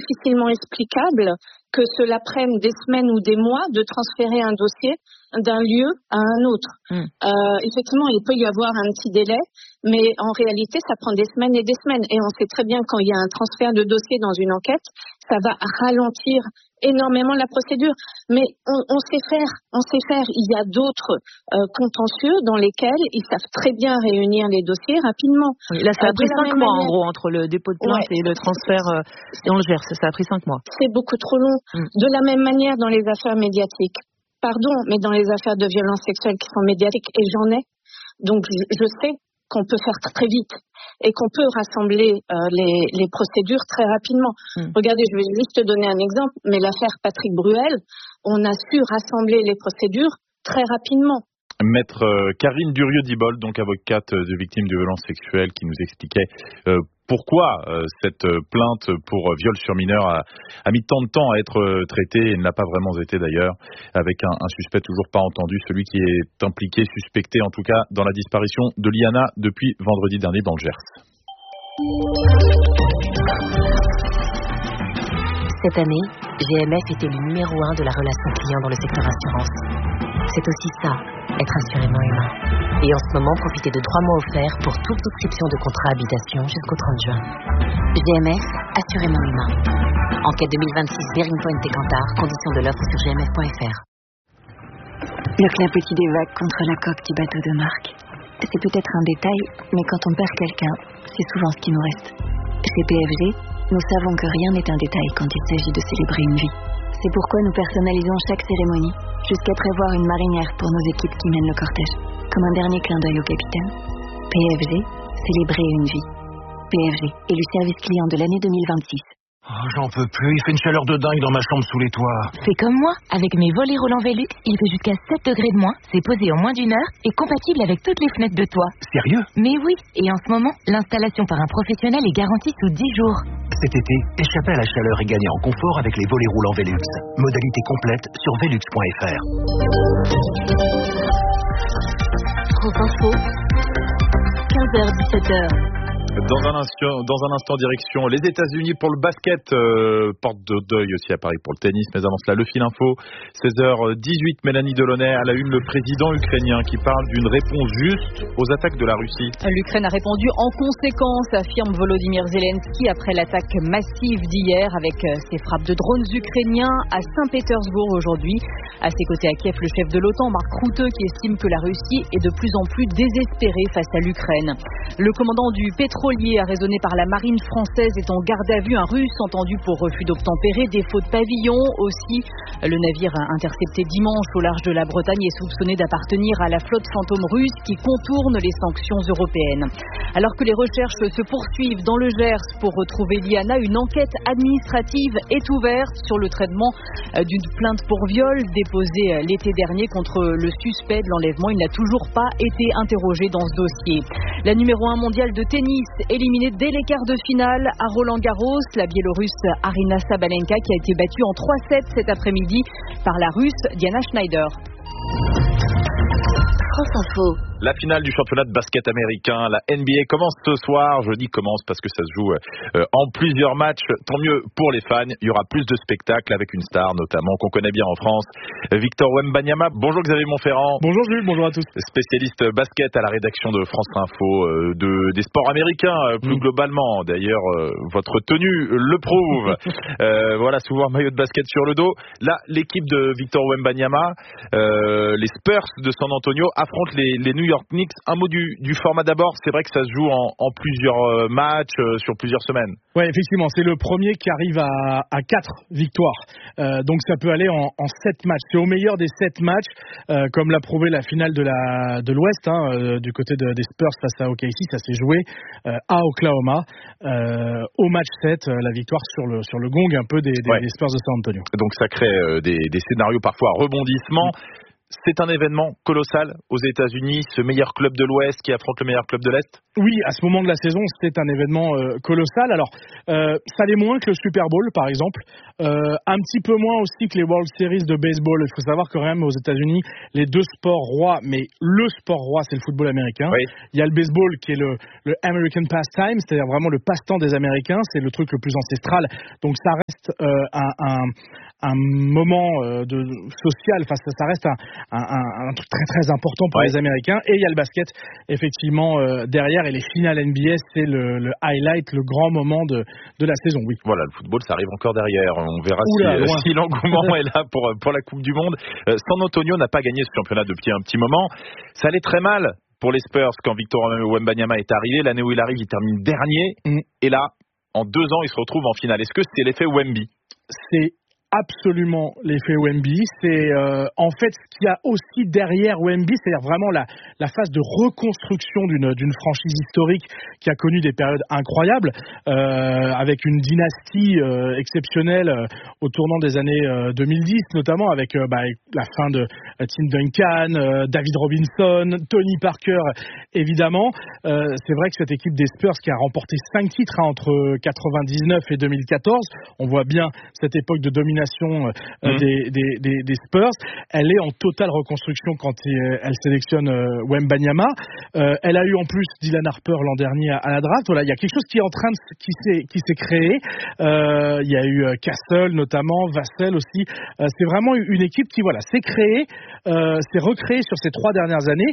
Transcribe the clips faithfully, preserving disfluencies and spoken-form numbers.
difficilement explicable que cela prenne des semaines ou des mois de transférer un dossier d'un lieu à un autre. Mmh. Euh, effectivement, il peut y avoir un petit délai, mais en réalité, ça prend des semaines et des semaines. Et on sait très bien quand il y a un transfert de dossier dans une enquête, ça va ralentir énormément la procédure. Mais on, on sait faire, on sait faire. Il y a d'autres euh, contentieux dans lesquels ils savent très bien réunir les dossiers rapidement. Oui, là, ça a euh, pris cinq mois, manière... en gros, entre le dépôt de plainte ouais, et le transfert euh, dans le Gers. Ça a pris cinq mois. C'est beaucoup trop long. Mmh. De la même manière dans les affaires médiatiques. Pardon, mais dans les affaires de violences sexuelles qui sont médiatiques, et j'en ai, donc je, je sais qu'on peut faire très vite et qu'on peut rassembler euh, les, les procédures très rapidement. Mmh. Regardez, je vais juste te donner un exemple, mais l'affaire Patrick Bruel, on a su rassembler les procédures très rapidement. Maître euh, Karine Durieux-Dibold, donc avocate de victimes de violences sexuelles, qui nous expliquait euh, pourquoi euh, cette plainte pour viol sur mineur a, a mis tant de temps à être euh, traitée et ne l'a pas vraiment été d'ailleurs, avec un, un suspect toujours pas entendu, celui qui est impliqué, suspecté en tout cas, dans la disparition de Liana depuis vendredi dernier dans le Gers. Cette année, G M F était le numéro un de la relation client dans le secteur assurance. C'est aussi ça, être assurément humain. Et en ce moment, profitez de trois mois offerts pour toute souscription de contrat habitation jusqu'au trente juin. G M F, assurément humain. Enquête deux mille vingt-six Bearing Point et Cantar, conditions de l'offre sur g m f point f r. Le clapotis des vagues contre la coque du bateau de Marc. C'est peut-être un détail, mais quand on perd quelqu'un, c'est souvent ce qui nous reste. Chez P F G, nous savons que rien n'est un détail quand il s'agit de célébrer une vie. C'est pourquoi nous personnalisons chaque cérémonie, jusqu'à prévoir une marinière pour nos équipes qui mènent le cortège. Comme un dernier clin d'œil au capitaine. P F G, célébrer une vie. P F G, élu service client de l'année deux mille vingt-six. Oh, j'en peux plus, il fait une chaleur de dingue dans ma chambre sous les toits. Fais comme moi, avec mes volets roulants Velux, il fait jusqu'à sept degrés de moins, c'est posé en moins d'une heure et compatible avec toutes les fenêtres de toit. Sérieux? Mais oui, et en ce moment, l'installation par un professionnel est garantie sous dix jours. Cet été, échappez à la chaleur et gagnez en confort avec les volets roulants Velux. Modalité complète sur velux point f r. France Info, quinze heures dix-sept heures. Dans un instant, dans un instant, direction les États-Unis pour le basket, euh, porte de deuil aussi à Paris pour le tennis, mais avant cela, le fil info, seize heures dix-huit, Mélanie Delaunay, à la une, le président ukrainien qui parle d'une réponse juste aux attaques de la Russie. L'Ukraine a répondu en conséquence, affirme Volodymyr Zelensky, après l'attaque massive d'hier avec ses frappes de drones ukrainiens à Saint-Pétersbourg aujourd'hui. À ses côtés à Kiev, le chef de l'OTAN, Mark Rutte, qui estime que la Russie est de plus en plus désespérée face à l'Ukraine. Le commandant du pétrolier a raisonné par la marine française est en garde à vue. Un Russe entendu pour refus d'obtempérer, défaut de pavillon. Aussi, le navire intercepté dimanche au large de la Bretagne est soupçonné d'appartenir à la flotte fantôme russe qui contourne les sanctions européennes. Alors que les recherches se poursuivent dans le Gers pour retrouver Liana, une enquête administrative est ouverte sur le traitement d'une plainte pour viol déposée l'été dernier contre le suspect de l'enlèvement. Il n'a toujours pas été interrogé dans ce dossier. La numéro un mondiale de tennis éliminée dès les quarts de finale à Roland-Garros, la Biélorusse Aryna Sabalenka qui a été battue en trois sept cet après-midi par la Russe Diana Schneider. France Info. La finale du championnat de basket américain, la N B A, commence ce soir. Je dis commence parce que ça se joue euh, en plusieurs matchs. Tant mieux pour les fans. Il y aura plus de spectacles avec une star notamment qu'on connaît bien en France, Victor Wembanyama. Bonjour Xavier Montferrand. Bonjour Jules, bonjour à tous. Spécialiste basket à la rédaction de France Info, euh, de, des sports américains euh, plus mmh. globalement. D'ailleurs, euh, votre tenue le prouve. euh, voilà, souvent maillot de basket sur le dos. Là, l'équipe de Victor Wembanyama, euh, les Spurs de San Antonio affrontent les, les New York Knicks. Un mot du, du format d'abord, c'est vrai que ça se joue en, en plusieurs matchs, euh, sur plusieurs semaines. Oui, effectivement, c'est le premier qui arrive à, à quatre victoires. Euh, donc ça peut aller en, en sept matchs. C'est au meilleur des sept matchs, euh, comme l'a prouvé la finale de, la, de l'Ouest, hein, euh, du côté de, des Spurs face à O K C. Ça s'est joué euh, à Oklahoma. Euh, au match sept, euh, la victoire sur le, sur le gong un peu des, des, ouais. des Spurs de San Antonio. Donc ça crée euh, des, des scénarios parfois à rebondissement. Mmh. c'est un événement colossal aux États-Unis, ce meilleur club de l'Ouest qui affronte le meilleur club de l'Est. Oui, à ce moment de la saison, c'est un événement euh, colossal. Alors, euh, ça l'est moins que le Super Bowl, par exemple. Euh, un petit peu moins aussi que les World Series de baseball. Il faut savoir quand même, aux États-Unis, les deux sports rois, mais le sport roi, c'est le football américain. Oui. Il y a le baseball qui est le, le American Pastime, c'est-à-dire vraiment le passe-temps des Américains. C'est le truc le plus ancestral. Donc, ça reste euh, un, un, un moment euh, de, social. Enfin, ça, ça reste un, un, un truc très, très important pour ouais. les Américains. Et il y a le basket, effectivement, euh, derrière. Et les finales N B A, c'est le, le highlight, le grand moment de, de la saison, oui. Voilà, le football, ça arrive encore derrière. On verra Oula, si, si l'engouement est là pour, pour la Coupe du Monde. Euh, San Antonio n'a pas gagné ce championnat depuis un petit moment. Ça allait très mal pour les Spurs quand Victor Wembanyama est arrivé. L'année où il arrive, il termine dernier. Mm. Et là, en deux ans, il se retrouve en finale. Est-ce que c'est l'effet Wemby ? C'est absolument l'effet Wemby. C'est euh, en fait ce qu'il y a aussi derrière Wemby, c'est-à-dire vraiment la, la phase de reconstruction d'une, d'une franchise historique qui a connu des périodes incroyables, euh, avec une dynastie euh, exceptionnelle euh, au tournant des années euh, deux mille dix, notamment avec euh, bah, la fin de euh, Tim Duncan, euh, David Robinson, Tony Parker, évidemment. Euh, c'est vrai que cette équipe des Spurs qui a remporté cinq titres hein, entre quatre-vingt-dix-neuf et deux mille quatorze, on voit bien cette époque de domination Euh, mmh. des, des, des, des Spurs, elle est en totale reconstruction quand il, elle sélectionne euh, Wembanyama. Euh, elle a eu en plus Dylan Harper l'an dernier à, à la draft. Voilà, il y a quelque chose qui est en train de qui s'est qui s'est créé. Euh, il y a eu euh, Castle notamment, Vassell aussi. Euh, c'est vraiment une équipe qui voilà s'est créée, euh, s'est recréée sur ces trois dernières années.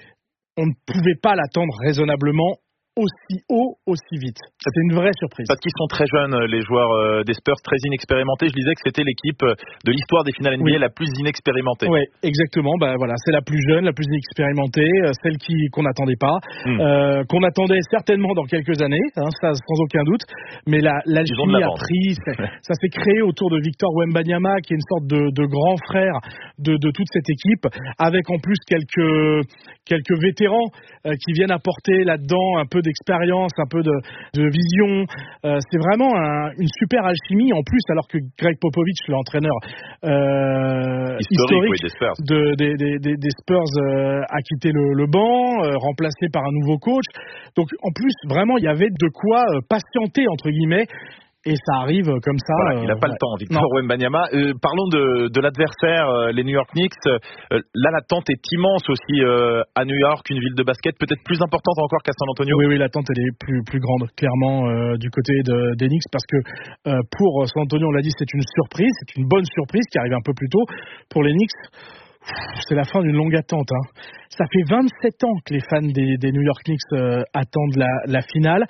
On ne pouvait pas l'attendre raisonnablement aussi haut, aussi vite. C'est une vraie surprise. Parce qu'ils sont très jeunes, les joueurs des Spurs, très inexpérimentés. Je disais que c'était l'équipe de l'histoire des finales N B A oui. la plus inexpérimentée. Oui, exactement. Bah, voilà, c'est la plus jeune, la plus inexpérimentée, celle qui, qu'on n'attendait pas, mm. euh, qu'on attendait certainement dans quelques années, hein, ça sans aucun doute. Mais la, l'alchimie a pris, ça s'est créé autour de Victor Wembanyama, qui est une sorte de, de grand frère de, de toute cette équipe, avec en plus quelques, quelques vétérans euh, qui viennent apporter là-dedans un peu d'expérience, un peu de, de vision. Euh, c'est vraiment un, une super alchimie en plus, alors que Greg Popovich, l'entraîneur euh, historique, historique oui, des Spurs, de, des, des, des Spurs euh, a quitté le, le banc, euh, remplacé par un nouveau coach. Donc en plus, vraiment, il y avait de quoi euh, patienter, entre guillemets. Et ça arrive comme ça. Voilà, il n'a pas euh, le temps, Victor Wembanyama. Euh, parlons de, de l'adversaire, euh, les New York Knicks. Euh, là, l'attente est immense aussi euh, à New York, une ville de basket peut-être plus importante encore qu'à San Antonio. Oui, oui, l'attente elle est plus plus grande, clairement euh, du côté de, des Knicks, parce que euh, pour San Antonio, on l'a dit, c'est une surprise, c'est une bonne surprise qui arrive un peu plus tôt. Pour les Knicks, c'est la fin d'une longue attente. Hein. Ça fait vingt-sept ans que les fans des, des New York Knicks euh, attendent la, la finale.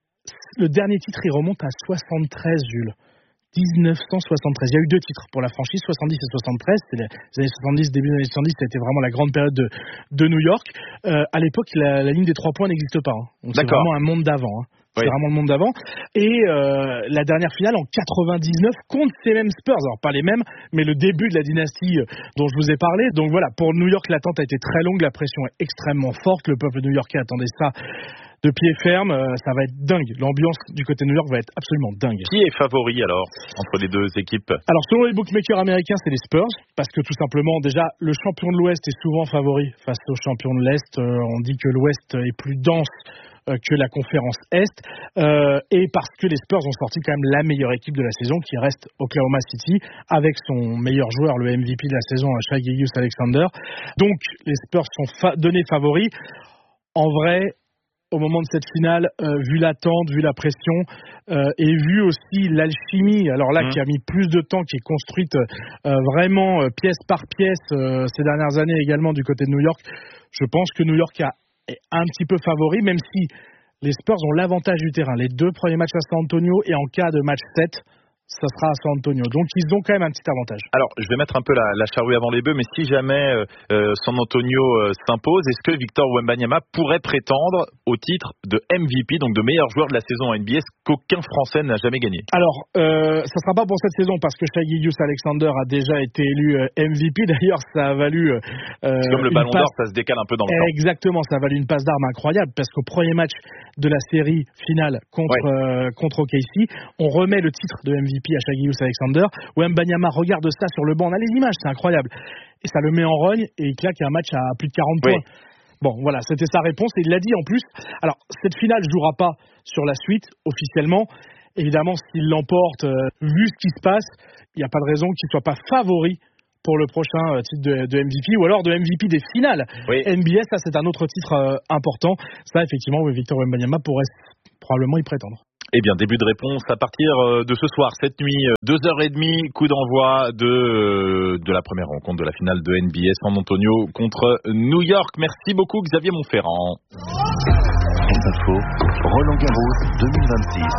Le dernier titre, il remonte à soixante-treize, Jules. dix-neuf cent soixante-treize. Il y a eu deux titres pour la franchise, soixante-dix et soixante-treize. C'est les années soixante-dix, début des années soixante-dix, ça a été vraiment la grande période de, de New York. Euh, à l'époque, la, la ligne des trois points n'existe pas. Hein. Donc c'est vraiment un monde d'avant. Hein. C'est oui. vraiment le monde d'avant. Et euh, la dernière finale en quatre-vingt-dix-neuf contre ces mêmes Spurs. Alors pas les mêmes, mais le début de la dynastie dont je vous ai parlé. Donc voilà, pour New York, l'attente a été très longue, la pression est extrêmement forte. Le peuple new-yorkais attendait ça de pied ferme, ça va être dingue. L'ambiance du côté de New York va être absolument dingue. Qui est favori alors entre les deux équipes ? Alors selon les bookmakers américains, c'est les Spurs, parce que tout simplement déjà le champion de l'Ouest est souvent favori face au champion de l'Est. Euh, on dit que l'Ouest est plus dense euh, que la conférence Est, euh, et parce que les Spurs ont sorti quand même la meilleure équipe de la saison, qui reste Oklahoma City, avec son meilleur joueur, le M V P de la saison, Shai Gilgeous-Alexander. Donc les Spurs sont fa- donnés favoris. En vrai, au moment de cette finale, euh, vu l'attente, vu la pression, euh, et vu aussi l'alchimie, alors là, mmh. qui a mis plus de temps, qui est construite euh, vraiment euh, pièce par pièce euh, ces dernières années également du côté de New York, je pense que New York a, est un petit peu favori, même si les Spurs ont l'avantage du terrain. Les deux premiers matchs à San Antonio, et en cas de match sept, ça sera à San Antonio. Donc ils ont quand même un petit avantage. Alors je vais mettre un peu la, la charrue avant les bœufs, mais si jamais euh, San Antonio euh, s'impose, est-ce que Victor Wembanyama pourrait prétendre au titre de M V P, donc de meilleur joueur de la saison en N B A, qu'aucun Français n'a jamais gagné? Alors euh, ça sera pas pour cette saison, parce que Shai Gilgeous-Alexander a déjà été élu euh, M V P. D'ailleurs ça a valu euh, c'est comme le ballon passe... d'or, ça se décale un peu dans le temps. Exactement, ça a valu une passe d'armes incroyable, parce qu'au premier match de la série finale contre, ouais. euh, contre O K C, on remet le titre de M V P à Shai Gilgeous-Alexander. Wembanyama regarde ça sur le banc, on a les images, c'est incroyable. Et ça le met en rogne et il claque un match à plus de quarante oui. points. Bon, voilà, c'était sa réponse et il l'a dit en plus. Alors, cette finale ne jouera pas sur la suite, officiellement. Évidemment, s'il l'emporte, euh, vu ce qui se passe, il n'y a pas de raison qu'il ne soit pas favori pour le prochain euh, titre de, de M V P ou alors de M V P des finales. Oui. N B A, ça, c'est un autre titre euh, important. Ça, effectivement, Victor Wembanyama pourrait probablement y prétendre. Eh bien, début de réponse à partir de ce soir, cette nuit, deux heures trente, coup d'envoi de, de la première rencontre de la finale de N B A San Antonio contre New York. Merci beaucoup Xavier Montferrand. Info, Roland Garros deux mille vingt-six.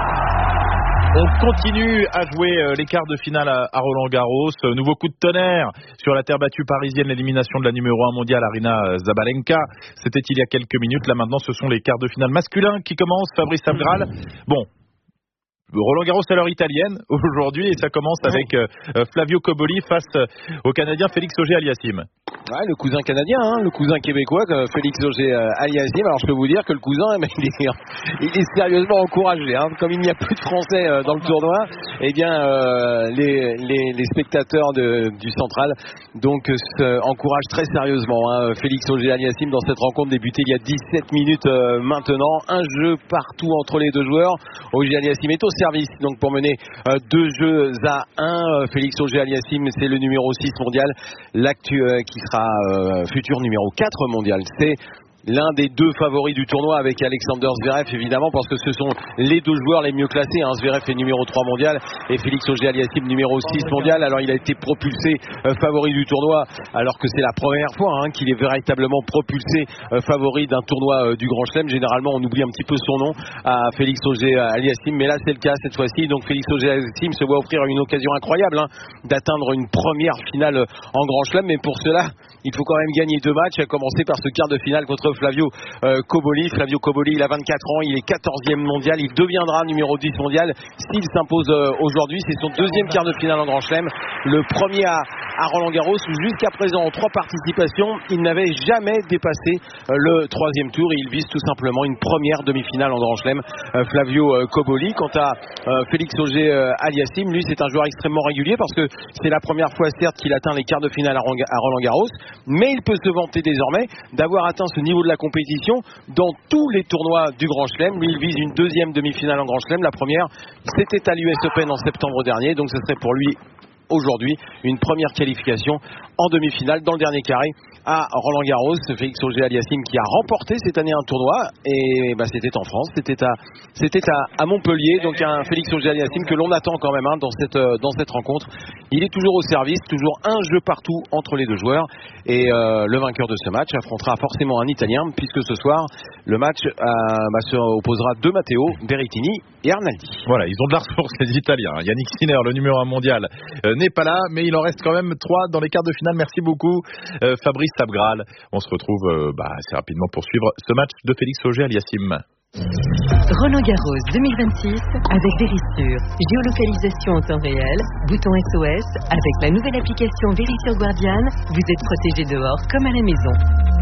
On continue à jouer les quarts de finale à Roland-Garros. Nouveau coup de tonnerre sur la terre battue parisienne, l'élimination de la numéro un mondiale Aryna Sabalenka. C'était il y a quelques minutes. Là maintenant, ce sont les quarts de finale masculins qui commencent. Fabrice Abgral. Bon. Roland-Garros à l'heure italienne aujourd'hui et ça commence avec euh, Flavio Cobolli face au Canadien Félix Auger-Aliassime. Ouais, le cousin canadien, hein, le cousin québécois, Félix Auger-Aliassime. Alors je peux vous dire que le cousin, il est, il est sérieusement encouragé. Hein. Comme il n'y a plus de Français dans le tournoi, eh bien euh, les, les, les spectateurs de, du Central donc euh, encouragent très sérieusement hein, Félix Auger-Aliassime dans cette rencontre débutée il y a dix-sept minutes euh, maintenant. Un jeu partout entre les deux joueurs. Auger-Aliassime est au service donc pour mener euh, deux jeux à un. Félix Auger-Aliassime, c'est le numéro six mondial, l'actu euh, qui sera euh, futur numéro quatre mondial. C'est l'un des deux favoris du tournoi avec Alexander Zverev évidemment parce que ce sont les deux joueurs les mieux classés hein. Zverev est numéro trois mondial et Félix Auger-Aliassime numéro six mondial. Alors il a été propulsé euh, favori du tournoi alors que c'est la première fois hein, qu'il est véritablement propulsé euh, favori d'un tournoi euh, du Grand Chelem. Généralement on oublie un petit peu son nom à Félix Auger-Aliassime mais là c'est le cas cette fois-ci. Donc Félix Auger-Aliassime se voit offrir une occasion incroyable hein, d'atteindre une première finale en Grand Chelem, mais pour cela il faut quand même gagner deux matchs, à commencer par ce quart de finale contre Flavio euh, Cobolli. Flavio Cobolli, il a vingt-quatre ans, il est quatorzième mondial, il deviendra numéro dix mondial s'il s'impose euh, aujourd'hui. C'est son deuxième quart de finale en Grand Chelem, le premier à, à Roland-Garros où jusqu'à présent en trois participations, il n'avait jamais dépassé euh, le troisième tour et il vise tout simplement une première demi-finale en Grand Chelem. Euh, Flavio euh, Cobolli. Quant à euh, Félix Auger-Aliassime, lui c'est un joueur extrêmement régulier parce que c'est la première fois certes qu'il atteint les quarts de finale à Roland-Garros, mais il peut se vanter désormais d'avoir atteint ce niveau de la compétition dans tous les tournois du Grand Chelem. Lui il vise une deuxième demi-finale en Grand Chelem. La première c'était à l'U S Open en septembre dernier, donc ce serait pour lui aujourd'hui une première qualification en demi-finale dans le dernier carré à Roland-Garros. Félix Auger-Aliassime qui a remporté cette année un tournoi et bah, c'était en France, c'était à, c'était à, à Montpellier. Donc un Félix Auger-Aliassime que l'on attend quand même hein, dans, cette, euh, dans cette rencontre. Il est toujours au service, toujours un jeu partout entre les deux joueurs et euh, le vainqueur de ce match affrontera forcément un Italien puisque ce soir le match euh, bah, se opposera deux Matteo Berrettini et Arnaldi. Voilà, ils ont de la ressource les Italiens. Yannick Sinner, le numéro un mondial, euh, n'est pas là, mais il en reste quand même trois dans les quarts de finale. Merci beaucoup euh, Fabrice Abgral. On se retrouve euh, bah, assez rapidement pour suivre ce match de Félix Auger-Aliassime. Roland-Garros deux mille vingt-six avec Verisure. Géolocalisation en temps réel, bouton S O S. Avec la nouvelle application Verisure Guardian, vous êtes protégé dehors comme à la maison.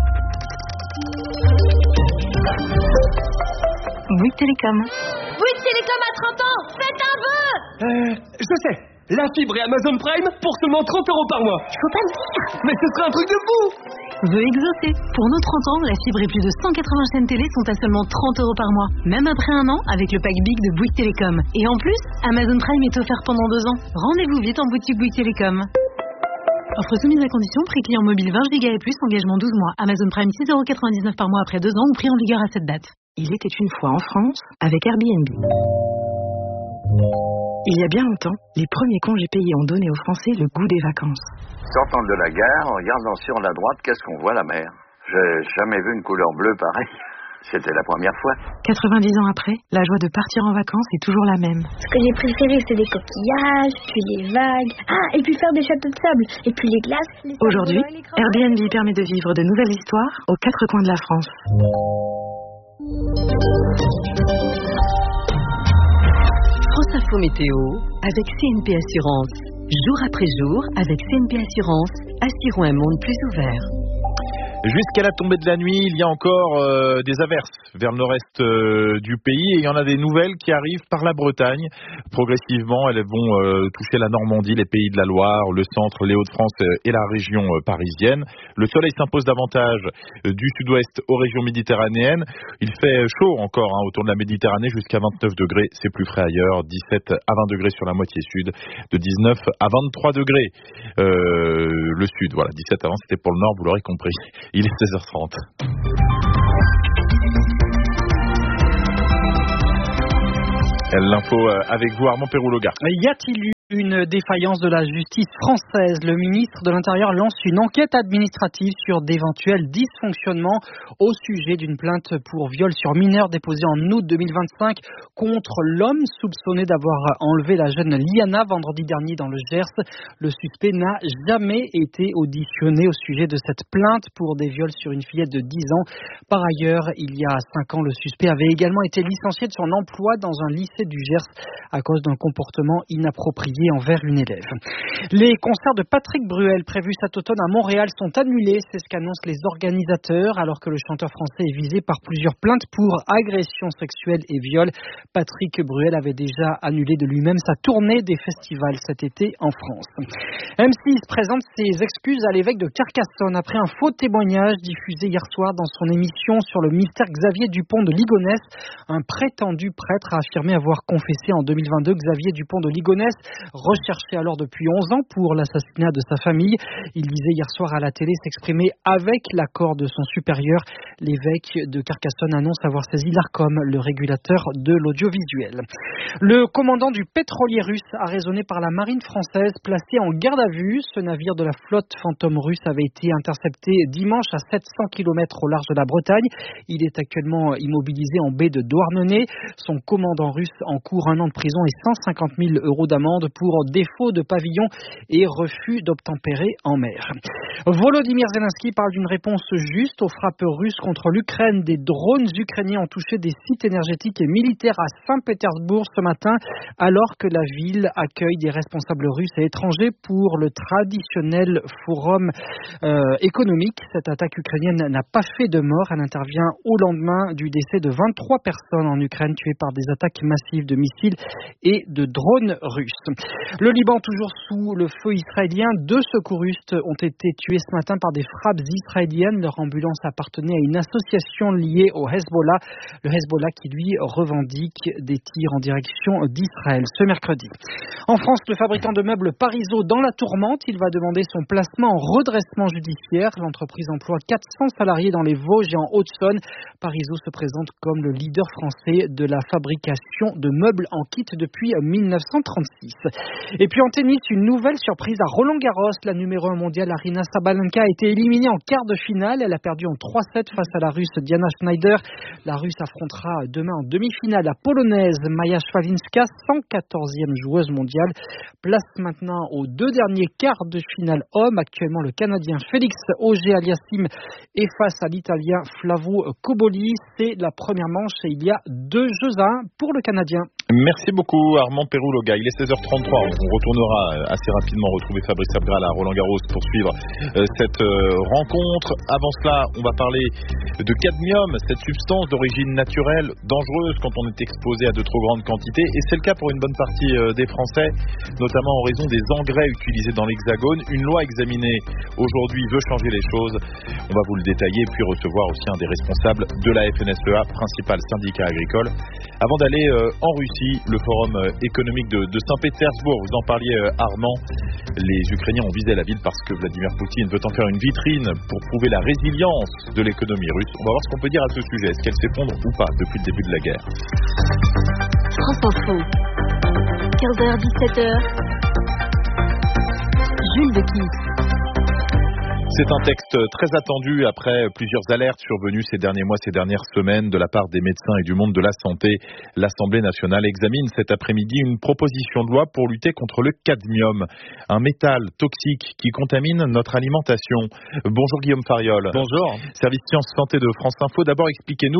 Bouygues Télécom. Bouygues Télécom à trente ans, faites un vœu. Euh, je sais. La fibre et Amazon Prime pour seulement trente euros par mois. Faut pas le dire. Mais ce serait un truc de fou. Vœu exaucé. Pour nos trente ans, la fibre et plus de cent quatre-vingts chaînes télé sont à seulement trente euros par mois. Même après un an, avec le pack Big de Bouygues Télécom. Et en plus, Amazon Prime est offert pendant deux ans. Rendez-vous vite en boutique Bouygues Télécom. Offre soumise à condition, prix client mobile vingt giga et plus, engagement douze mois. Amazon Prime six euros quatre-vingt-dix-neuf par mois après deux ans ou prix en vigueur à cette date. Il était une fois en France avec Airbnb. Il y a bien longtemps, les premiers congés payés ont donné aux Français le goût des vacances. Sortant de la gare, en regardant sur la droite, qu'est-ce qu'on voit, la mer? J'ai jamais vu une couleur bleue pareille. C'était la première fois. quatre-vingt-dix ans après, la joie de partir en vacances est toujours la même. Ce que j'ai préféré, c'est des coquillages, puis les vagues. Ah, et puis faire des châteaux de sable. Et puis les glaces. Les Aujourd'hui, Airbnb permet de vivre de nouvelles histoires aux quatre coins de la France. France Info Météo avec C N P Assurance. Jour après jour, avec C N P Assurance, assurons un monde plus ouvert. Jusqu'à la tombée de la nuit, il y a encore euh, des averses vers le nord-est euh, du pays et il y en a des nouvelles qui arrivent par la Bretagne. Progressivement, elles vont euh, toucher la Normandie, les pays de la Loire, le centre, les Hauts-de-France et la région euh, parisienne. Le soleil s'impose davantage euh, du sud-ouest aux régions méditerranéennes. Il fait chaud encore hein, autour de la Méditerranée, jusqu'à vingt-neuf degrés. C'est plus frais ailleurs, dix-sept à vingt degrés sur la moitié sud, de dix-neuf à vingt-trois degrés euh, le sud. Voilà, dix-sept avant, c'était pour le nord, vous l'aurez compris. Il est seize heures trente. L'info avec vous, Armand Pérouloga. Y a-t-il eu une défaillance de la justice française? Le ministre de l'Intérieur lance une enquête administrative sur d'éventuels dysfonctionnements au sujet d'une plainte pour viol sur mineur déposée en août deux mille vingt-cinq contre l'homme soupçonné d'avoir enlevé la jeune Liana vendredi dernier dans le Gers. Le suspect n'a jamais été auditionné au sujet de cette plainte pour des viols sur une fillette de dix ans. Par ailleurs, il y a cinq ans, le suspect avait également été licencié de son emploi dans un lycée du Gers à cause d'un comportement inapproprié envers une élève. Les concerts de Patrick Bruel prévus cet automne à Montréal sont annulés, c'est ce qu'annoncent les organisateurs, alors que le chanteur français est visé par plusieurs plaintes pour agression sexuelle et viol. Patrick Bruel avait déjà annulé de lui-même sa tournée des festivals cet été en France. M six présente ses excuses à l'évêque de Carcassonne après un faux témoignage diffusé hier soir dans son émission sur le mystère Xavier Dupont de Ligonnès. Un prétendu prêtre a affirmé avoir confessé en deux mille vingt-deux Xavier Dupont de Ligonnès, recherché alors depuis onze ans pour l'assassinat de sa famille. Il disait hier soir à la télé s'exprimer avec l'accord de son supérieur. L'évêque de Carcassonne annonce avoir saisi l'Arcom, le régulateur de l'audiovisuel. Le commandant du pétrolier russe arraisonné par la marine française, placé en garde à vue. Ce navire de la flotte fantôme russe avait été intercepté dimanche à sept cents kilomètres au large de la Bretagne. Il est actuellement immobilisé en baie de Douarnenez. Son commandant russe encourt un an de prison et cent cinquante mille euros d'amende pour défaut de pavillon et refus d'obtempérer en mer. Volodymyr Zelensky parle d'une réponse juste aux frappes russes contre l'Ukraine. Des drones ukrainiens ont touché des sites énergétiques et militaires à Saint-Pétersbourg ce matin, alors que la ville accueille des responsables russes et étrangers pour le traditionnel forum euh, économique. Cette attaque ukrainienne n'a pas fait de mort. Elle intervient au lendemain du décès de vingt-trois personnes en Ukraine tuées par des attaques massives de missiles et de drones russes. Le Liban toujours sous le feu israélien. Deux secouristes ont été tués ce matin par des frappes israéliennes. Leur ambulance appartenait à une association liée au Hezbollah. Le Hezbollah qui lui revendique des tirs en direction d'Israël ce mercredi. En France, le fabricant de meubles Parizeau dans la tourmente. Il va demander son placement en redressement judiciaire. L'entreprise emploie quatre cents salariés dans les Vosges et en Haute-Saône. Parizeau se présente comme le leader français de la fabrication de meubles en kit depuis mille neuf cent trente-six. Et puis en tennis, une nouvelle surprise à Roland-Garros. La numéro un mondiale Aryna Sabalenka a été éliminée en quart de finale. Elle a perdu en trois sept face à la Russe Diana Schneider. La Russe affrontera demain en demi-finale la Polonaise Maja Szwalinska, cent quatorzième joueuse mondiale. Place maintenant aux deux derniers quarts de finale hommes. Actuellement, le Canadien Félix Auger-Aliassime est face à l'Italien Flavio Cobolli. C'est la première manche et il y a deux jeux à un pour le Canadien. Merci beaucoup Armand Pérouloga. Il est seize heures trente-trois. On retournera assez rapidement retrouver Fabrice Abgral à Roland-Garros pour suivre cette rencontre. Avant cela, on va parler de cadmium, cette substance d'origine naturelle dangereuse quand on est exposé à de trop grandes quantités. Et c'est le cas pour une bonne partie des Français, notamment en raison des engrais utilisés dans l'Hexagone. Une loi examinée aujourd'hui veut changer les choses. On va vous le détailler et puis recevoir aussi un des responsables de la F N S E A, principal syndicat agricole. Avant d'aller en Russie, le forum économique de, de Saint-Pétersbourg, vous en parliez Armand, les Ukrainiens ont visé la ville parce que Vladimir Poutine veut en faire une vitrine pour prouver la résilience de l'économie russe. On va voir ce qu'on peut dire à ce sujet. Est-ce qu'elle s'effondre ou pas depuis le début de la guerre? France Info, quinze heures dix-sept heures, Jules Dequy. C'est un texte très attendu après plusieurs alertes survenues ces derniers mois, ces dernières semaines de la part des médecins et du monde de la santé. L'Assemblée nationale examine cet après-midi une proposition de loi pour lutter contre le cadmium, un métal toxique qui contamine notre alimentation. Bonjour Guillaume Fariol. Bonjour. Service Sciences Santé de France Info. D'abord, expliquez-nous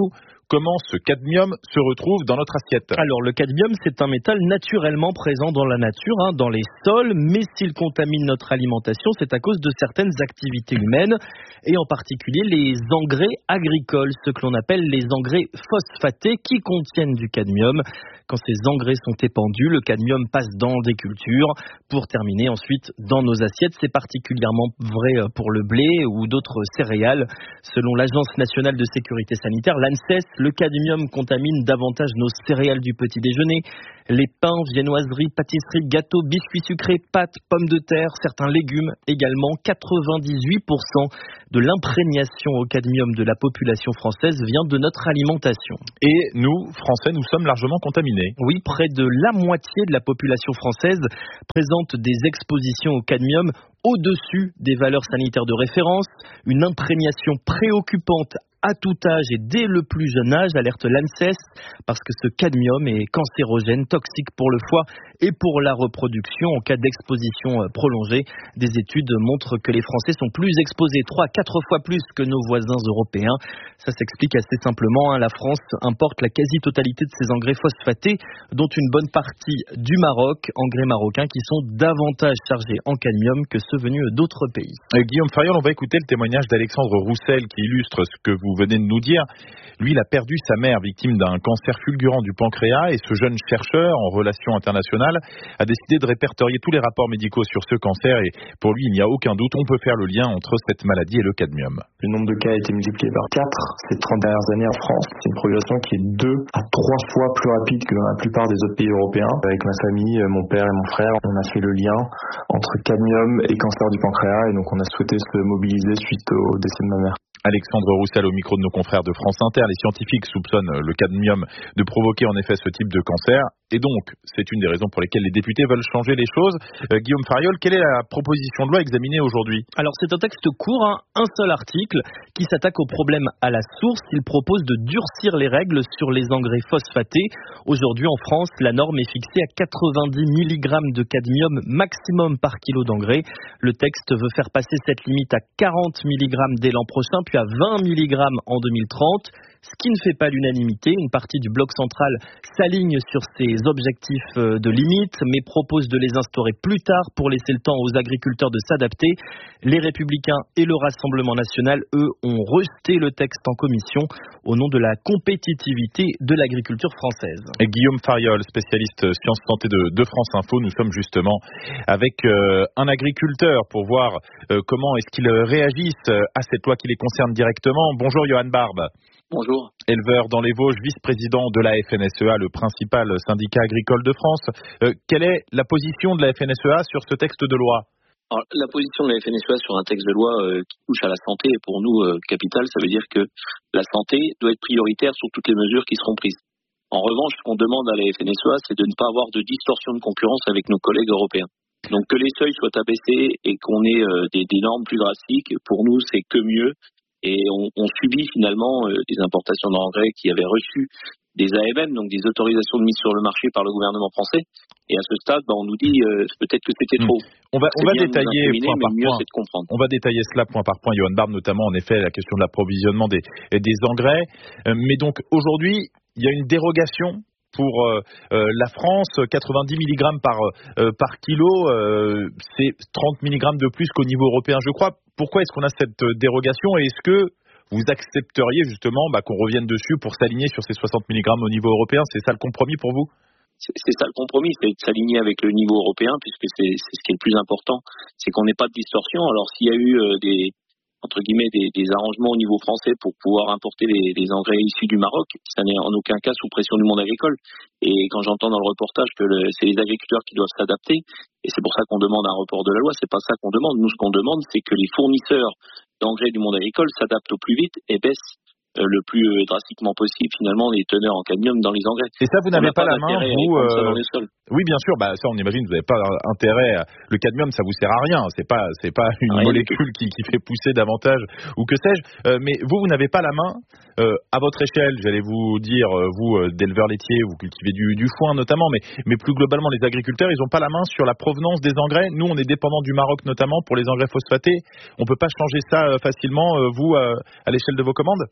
comment ce cadmium se retrouve dans notre assiette. Alors le cadmium, c'est un métal naturellement présent dans la nature, hein, dans les sols, mais s'il contamine notre alimentation, c'est à cause de certaines activités humaines, et en particulier les engrais agricoles, ce que l'on appelle les engrais phosphatés qui contiennent du cadmium. Quand ces engrais sont épandus, le cadmium passe dans des cultures pour terminer ensuite dans nos assiettes. C'est particulièrement vrai pour le blé ou d'autres céréales. Selon l'Agence nationale de sécurité sanitaire, l'ANSES, le cadmium contamine davantage nos céréales du petit déjeuner, les pains, viennoiseries, pâtisseries, gâteaux, biscuits sucrés, pâtes, pommes de terre, certains légumes également. quatre-vingt-dix-huit pour cent de l'imprégnation au cadmium de la population française vient de notre alimentation. Et nous, Français, nous sommes largement contaminés. Oui, près de la moitié de la population française présente des expositions au cadmium au-dessus des valeurs sanitaires de référence, une imprégnation préoccupante à tout âge et dès le plus jeune âge, alerte l'ANSES, parce que ce cadmium est cancérogène, toxique pour le foie et pour la reproduction en cas d'exposition prolongée. Des études montrent que les Français sont plus exposés, trois à quatre fois plus que nos voisins européens. Ça s'explique assez simplement, hein. La France importe la quasi-totalité de ses engrais phosphatés, dont une bonne partie du Maroc, engrais marocains qui sont davantage chargés en cadmium que ceux venus d'autres pays. Euh, Guillaume Fariol, on va écouter le témoignage d'Alexandre Roussel qui illustre ce que vous venez de nous dire. Lui, il a perdu sa mère victime d'un cancer fulgurant du pancréas et ce jeune chercheur en relations internationales a décidé de répertorier tous les rapports médicaux sur ce cancer et pour lui, il n'y a aucun doute, on peut faire le lien entre cette maladie et le cadmium. Le nombre de cas a été multiplié par quatre ces trente dernières années en France. C'est une progression qui est deux à trois fois plus rapide que dans la plupart des autres pays européens. Avec ma famille, mon père et mon frère, on a fait le lien entre cadmium et cancer du pancréas et donc on a souhaité se mobiliser suite au décès de ma mère. Alexandre Roussel au micro de nos confrères de France Inter. Les scientifiques soupçonnent le cadmium de provoquer en effet ce type de cancer. Et donc, c'est une des raisons pour lesquelles les députés veulent changer les choses. Euh, Guillaume Fariol, quelle est la proposition de loi examinée aujourd'hui ? Alors, c'est un texte court, hein, un seul article, qui s'attaque au problème à la source. Il propose de durcir les règles sur les engrais phosphatés. Aujourd'hui, en France, la norme est fixée à quatre-vingt-dix milligrammes de cadmium maximum par kilo d'engrais. Le texte veut faire passer cette limite à quarante milligrammes dès l'an prochain, puis à vingt milligrammes en deux mille trente. Ce qui ne fait pas l'unanimité. Une partie du bloc central s'aligne sur ces objectifs de limite, mais propose de les instaurer plus tard pour laisser le temps aux agriculteurs de s'adapter. Les Républicains et le Rassemblement national, eux, ont rejeté le texte en commission au nom de la compétitivité de l'agriculture française. Et Guillaume Fariol, spécialiste sciences santé de, de France Info, nous sommes justement avec euh, un agriculteur pour voir euh, comment est-ce qu'ils réagissent à cette loi qui les concerne directement. Bonjour Johan Barbe. Bonjour. Éleveur dans les Vosges, vice-président de la F N S E A, le principal syndicat agricole de France. Euh, quelle est la position de la F N S E A sur ce texte de loi ? Alors, la position de la F N S E A sur un texte de loi euh, qui touche à la santé est pour nous euh, capitale. Ça veut dire que la santé doit être prioritaire sur toutes les mesures qui seront prises. En revanche, ce qu'on demande à la F N S E A, c'est de ne pas avoir de distorsion de concurrence avec nos collègues européens. Donc que les seuils soient abaissés et qu'on ait euh, des, des normes plus drastiques, pour nous, c'est que mieux. Et on, on subit finalement euh, des importations d'engrais qui avaient reçu des A M M, donc des autorisations de mise sur le marché par le gouvernement français. Et à ce stade, ben, on nous dit euh, peut-être que c'était trop. On va, on va détailler point par mieux, point. c'est de comprendre. On va détailler cela point par point, Johan Barbe, notamment en effet la question de l'approvisionnement des, des engrais. Euh, mais donc aujourd'hui, il y a une dérogation pour euh, euh, la France, quatre-vingt-dix milligrammes par, euh, par kilo, euh, c'est trente milligrammes de plus qu'au niveau européen, je crois. Pourquoi est-ce qu'on a cette dérogation et est-ce que vous accepteriez justement bah, qu'on revienne dessus pour s'aligner sur ces soixante milligrammes au niveau européen ? C'est ça le compromis pour vous ? C'est, c'est ça le compromis, c'est de s'aligner avec le niveau européen, puisque c'est, c'est ce qui est le plus important, c'est qu'on n'ait pas de distorsion. Alors s'il y a eu euh, des entre guillemets des, des arrangements au niveau français pour pouvoir importer les, les engrais issus du Maroc, ça n'est en aucun cas sous pression du monde agricole. Et quand j'entends dans le reportage que le, c'est les agriculteurs qui doivent s'adapter, et c'est pour ça qu'on demande un report de la loi, c'est pas ça qu'on demande. Nous, ce qu'on demande, c'est que les fournisseurs d'engrais du monde agricole s'adaptent au plus vite et baissent le plus drastiquement possible finalement les teneurs en cadmium dans les engrais. Et ça, vous n'avez pas, pas la main, vous euh... dans les sols. Oui, bien sûr. Bah ça, on imagine. Vous n'avez pas intérêt. Le cadmium, ça vous sert à rien. C'est pas, c'est pas une rien molécule qui, qui fait pousser davantage ou que sais-je. Euh, mais vous, vous n'avez pas la main euh, à votre échelle. J'allais vous dire, vous euh, d'éleveurs laitiers, vous cultivez du, du foin notamment, mais mais plus globalement, les agriculteurs, ils n'ont pas la main sur la provenance des engrais. Nous, on est dépendant du Maroc notamment pour les engrais phosphatés. On peut pas changer ça euh, facilement. Euh, vous, euh, à l'échelle de vos commandes.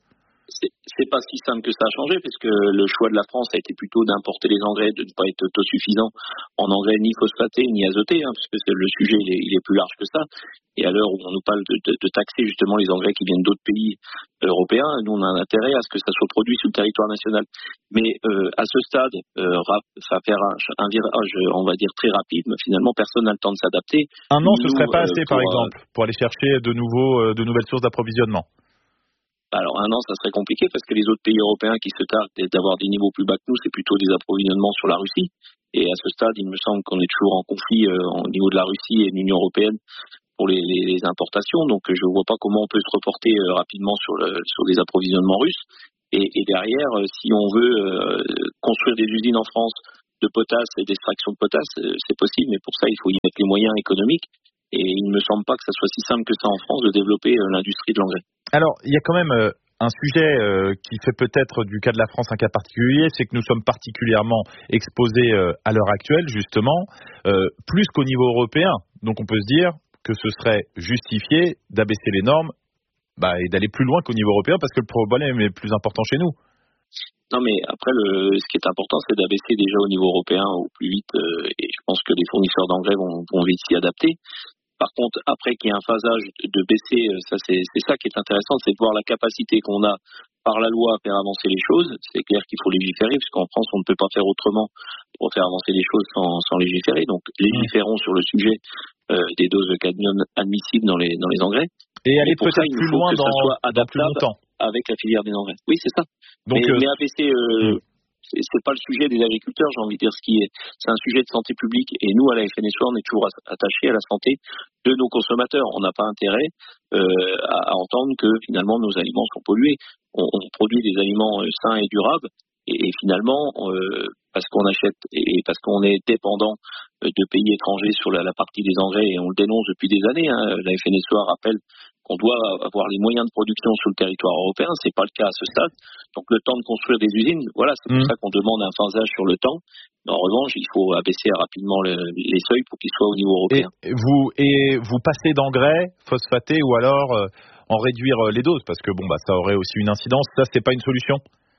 c'est, c'est pas si simple que ça a changé, parce que le choix de la France a été plutôt d'importer les engrais, de ne pas être autosuffisant en engrais ni phosphatés ni azotés, hein, parce que c'est, le sujet il est, il est plus large que ça. Et à l'heure où on nous parle de, de, de taxer justement les engrais qui viennent d'autres pays européens, nous on a un intérêt à ce que ça soit produit sur le territoire national. Mais euh, à ce stade, euh, ça va faire un, un virage, on va dire très rapide, mais finalement personne n'a le temps de s'adapter. Un an, ce serait pas assez, euh, pour, par exemple, pour aller chercher de nouveaux, euh, de nouvelles sources d'approvisionnement. Alors un an, ça serait compliqué parce que les autres pays européens qui se tardent d'avoir des niveaux plus bas que nous, c'est plutôt des approvisionnements sur la Russie. Et à ce stade, il me semble qu'on est toujours en conflit euh, au niveau de la Russie et de l'Union européenne pour les, les, les importations. Donc je ne vois pas comment on peut se reporter euh, rapidement sur, le, sur des approvisionnements russes. Et, et derrière, euh, si on veut euh, construire des usines en France de potasse et d'extraction de potasse, euh, c'est possible, mais pour ça, il faut y mettre les moyens économiques. Et il ne me semble pas que ça soit si simple que ça en France de développer euh, l'industrie de l'engrais. Alors, il y a quand même euh, un sujet euh, qui fait peut-être du cas de la France un cas particulier, c'est que nous sommes particulièrement exposés euh, à l'heure actuelle, justement, euh, plus qu'au niveau européen. Donc on peut se dire que ce serait justifié d'abaisser les normes bah, et d'aller plus loin qu'au niveau européen parce que le problème est plus important chez nous. Non, mais après, le, ce qui est important, c'est d'abaisser déjà au niveau européen au plus vite, euh, et je pense que les fournisseurs d'engrais vont, vont vite s'y adapter. Par contre, après qu'il y ait un phasage de baisser, ça c'est, c'est ça qui est intéressant, c'est de voir la capacité qu'on a par la loi à faire avancer les choses. C'est clair qu'il faut légiférer, puisqu'en France, on ne peut pas faire autrement pour faire avancer les choses sans, sans légiférer. Donc, légiférons sur le sujet euh, des doses de cadmium admissibles dans les, dans les engrais. Et aller pour peut-être ça, il plus faut loin que dans, ça soit adaptable dans plus longtemps. Avec la filière des engrais. Oui, c'est ça. Donc, mais, euh, mais abaisser... Euh, C'est, c'est pas le sujet des agriculteurs, j'ai envie de dire, ce qui est, c'est un sujet de santé publique, et nous, à la F N S E A, on est toujours attachés à la santé de nos consommateurs. On n'a pas intérêt euh, à, à entendre que finalement nos aliments sont pollués. On, on produit des aliments euh, sains et durables, et, et finalement, euh, parce qu'on achète et parce qu'on est dépendant euh, de pays étrangers sur la, la partie des engrais, et on le dénonce depuis des années, hein, la F N S E A rappelle qu'on doit avoir les moyens de production sur le territoire européen, c'est pas le cas à ce stade. Donc le temps de construire des usines, voilà, c'est pour mmh. ça qu'on demande un phasage sur le temps. Mais en revanche, il faut abaisser rapidement le, les seuils pour qu'ils soient au niveau européen. Et vous, et vous passez d'engrais phosphatés ou alors euh, en réduire les doses, parce que bon bah ça aurait aussi une incidence. Ça, c'est pas une solution.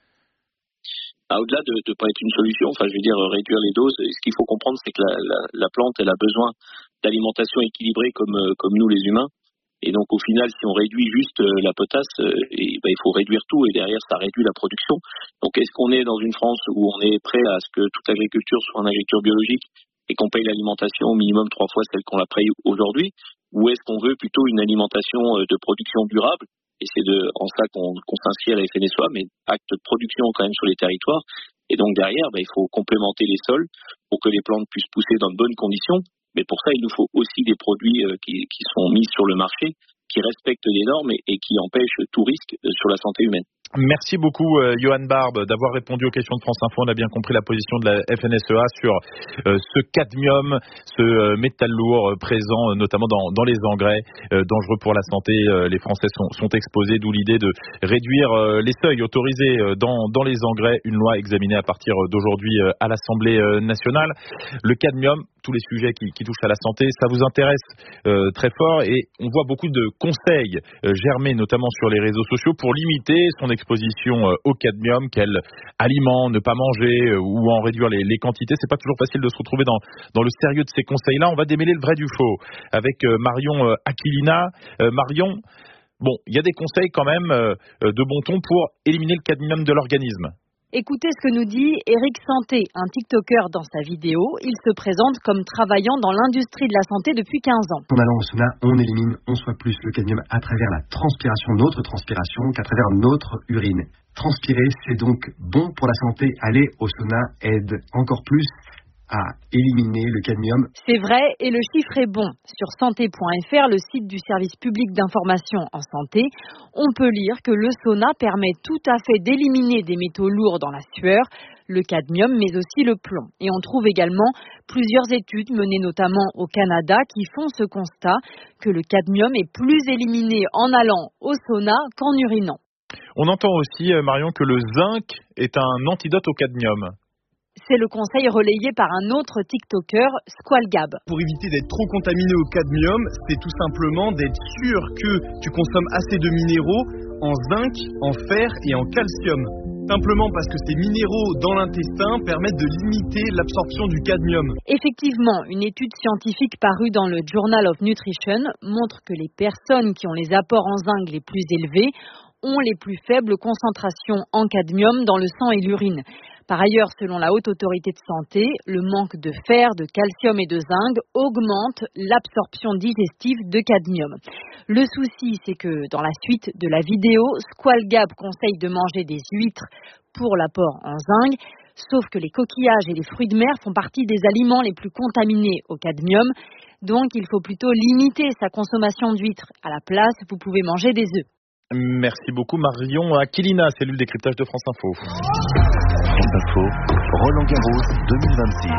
Ah, au-delà de ne pas être une solution, enfin je veux dire réduire les doses, ce qu'il faut comprendre, c'est que la, la, la plante elle a besoin d'alimentation équilibrée comme comme nous les humains. Et donc au final, si on réduit juste euh, la potasse, euh, et, ben, il faut réduire tout, et derrière ça réduit la production. Donc est-ce qu'on est dans une France où on est prêt à ce que toute agriculture soit en agriculture biologique et qu'on paye l'alimentation au minimum trois fois celle qu'on la paye aujourd'hui, ou est-ce qu'on veut plutôt une alimentation euh, de production durable? Et c'est de, en ça qu'on, qu'on s'inscrit à la F N S E A, mais acte de production quand même sur les territoires. Et donc derrière, ben, il faut complémenter les sols pour que les plantes puissent pousser dans de bonnes conditions. Mais pour ça, il nous faut aussi des produits qui, qui sont mis sur le marché, qui respectent les normes et, et qui empêchent tout risque sur la santé humaine. Merci beaucoup, euh, Johan Barbe, d'avoir répondu aux questions de France Info. On a bien compris la position de la F N S E A sur euh, ce cadmium, ce euh, métal lourd euh, présent euh, notamment dans, dans les engrais, euh, dangereux pour la santé. Euh, les Français sont, sont exposés, d'où l'idée de réduire euh, les seuils autorisés euh, dans, dans les engrais. Une loi examinée à partir d'aujourd'hui euh, à l'Assemblée euh, nationale. Le cadmium, tous les sujets qui, qui touchent à la santé, ça vous intéresse euh, très fort, et on voit beaucoup de conseils euh, germer notamment sur les réseaux sociaux pour limiter son exposition euh, au cadmium, quel aliment ne pas manger euh, ou en réduire les, les quantités. C'est pas toujours facile de se retrouver dans, dans le sérieux de ces conseils-là. On va démêler le vrai du faux avec euh, Marion euh, Aquilina. Euh, Marion, bon, il y a des conseils quand même euh, de bon ton pour éliminer le cadmium de l'organisme. Écoutez ce que nous dit Eric Santé, un TikToker dans sa vidéo. Il se présente comme travaillant dans l'industrie de la santé depuis quinze ans. En allant au sauna, on élimine onze fois plus le cadmium à travers la transpiration, notre transpiration, qu'à travers notre urine. Transpirer, c'est donc bon pour la santé. Aller au sauna aide encore plus à éliminer le cadmium. C'est vrai, et le chiffre est bon. Sur santé point f r, le site du service public d'information en santé, on peut lire que le sauna permet tout à fait d'éliminer des métaux lourds dans la sueur, le cadmium, mais aussi le plomb. Et on trouve également plusieurs études menées notamment au Canada qui font ce constat, que le cadmium est plus éliminé en allant au sauna qu'en urinant. On entend aussi, Marion, que le zinc est un antidote au cadmium. C'est le conseil relayé par un autre TikToker, Squalgab. Pour éviter d'être trop contaminé au cadmium, c'est tout simplement d'être sûr que tu consommes assez de minéraux en zinc, en fer et en calcium. Simplement parce que ces minéraux dans l'intestin permettent de limiter l'absorption du cadmium. Effectivement, une étude scientifique parue dans le Journal of Nutrition montre que les personnes qui ont les apports en zinc les plus élevés ont les plus faibles concentrations en cadmium dans le sang et l'urine. Par ailleurs, selon la Haute Autorité de Santé, le manque de fer, de calcium et de zinc augmente l'absorption digestive de cadmium. Le souci, c'est que dans la suite de la vidéo, Squall Gab conseille de manger des huîtres pour l'apport en zinc, sauf que les coquillages et les fruits de mer font partie des aliments les plus contaminés au cadmium. Donc, il faut plutôt limiter sa consommation d'huîtres. À la place, vous pouvez manger des œufs. Merci beaucoup Marion Aquilina, cellule décryptage de France Info. France Info, Roland Garros deux mille vingt-six.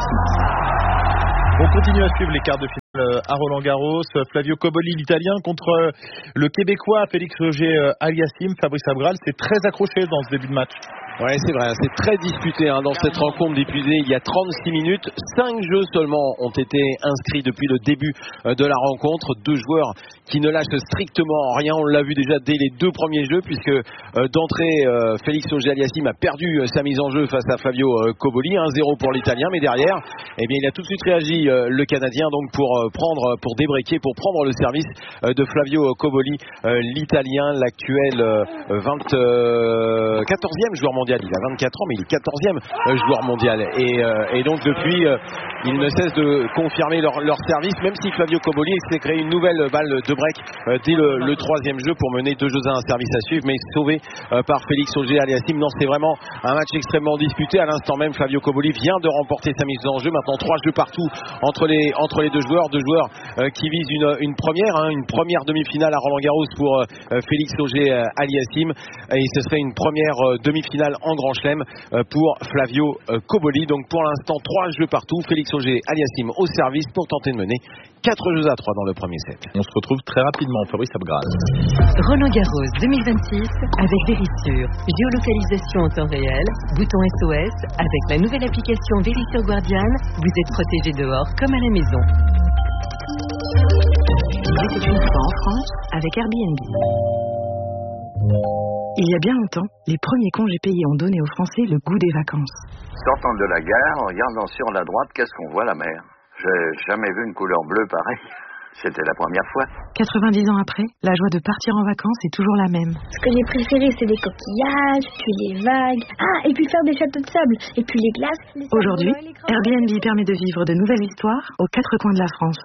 On continue à suivre les quarts de finale à Roland Garros. Flavio Cobolli, l'Italien, contre le Québécois Félix Auger-Aliassime. Fabrice Abgral, c'est très accroché dans ce début de match. Ouais, c'est vrai, c'est très disputé hein, dans cette rencontre diffusée il y a trente-six minutes. Cinq jeux seulement ont été inscrits depuis le début de la rencontre. Deux joueurs qui ne lâchent strictement rien. On l'a vu déjà dès les deux premiers jeux, puisque euh, d'entrée, euh, Félix Auger-Aliassime a perdu euh, sa mise en jeu face à Flavio euh, Cobolli. un zéro pour l'Italien, mais derrière, eh bien, il a tout de suite réagi, euh, le Canadien, donc pour euh, prendre, pour débreaker, pour prendre le service euh, de Flavio Cobolli, euh, l'Italien, l'actuel euh, vingt-quatorzième joueur mondial. Il a vingt-quatre ans, mais il est quatorzième joueur mondial. Et, euh, et donc depuis, euh, il ne cesse de confirmer leur, leur service, même si Flavio Cobolli s'est créé une nouvelle balle de break euh, dès le, le troisième jeu pour mener deux jeux à un service à suivre, mais sauvé euh, par Félix Auger-Aliassime. Non, c'est vraiment un match extrêmement disputé. À l'instant même, Flavio Cobolli vient de remporter sa mise en jeu. Maintenant, trois jeux partout entre les, entre les deux joueurs. Deux joueurs euh, qui visent une, une première, hein, une première demi-finale à Roland Garros pour euh, Félix Auger-Aliassime. Et ce serait une première euh, demi-finale en Grand Chelem euh, pour Flavio euh, Cobolli. Donc pour l'instant, trois jeux partout. Félix Auger-Aliassime au service pour tenter de mener quatre jeux à trois dans le premier set. On se retrouve très rapidement, Fabrice Abgral. Roland Garros deux mille vingt-six avec Verisure. Géolocalisation en temps réel, bouton S O S. Avec la nouvelle application Verisure Guardian, vous êtes protégé dehors comme à la maison. Il était une fois en France avec Airbnb. Il y a bien longtemps, les premiers congés payés ont donné aux Français le goût des vacances. Sortant de la gare, en regardant sur la droite, qu'est-ce qu'on voit, la mer? J'ai jamais vu une couleur bleue pareille. C'était la première fois. quatre-vingt-dix ans après, la joie de partir en vacances est toujours la même. Ce que j'ai préféré, c'est les coquillages, puis les vagues. Ah, et puis faire des châteaux de sable, et puis les glaces. Les Aujourd'hui, Airbnb permet de vivre de nouvelles histoires aux quatre coins de la France.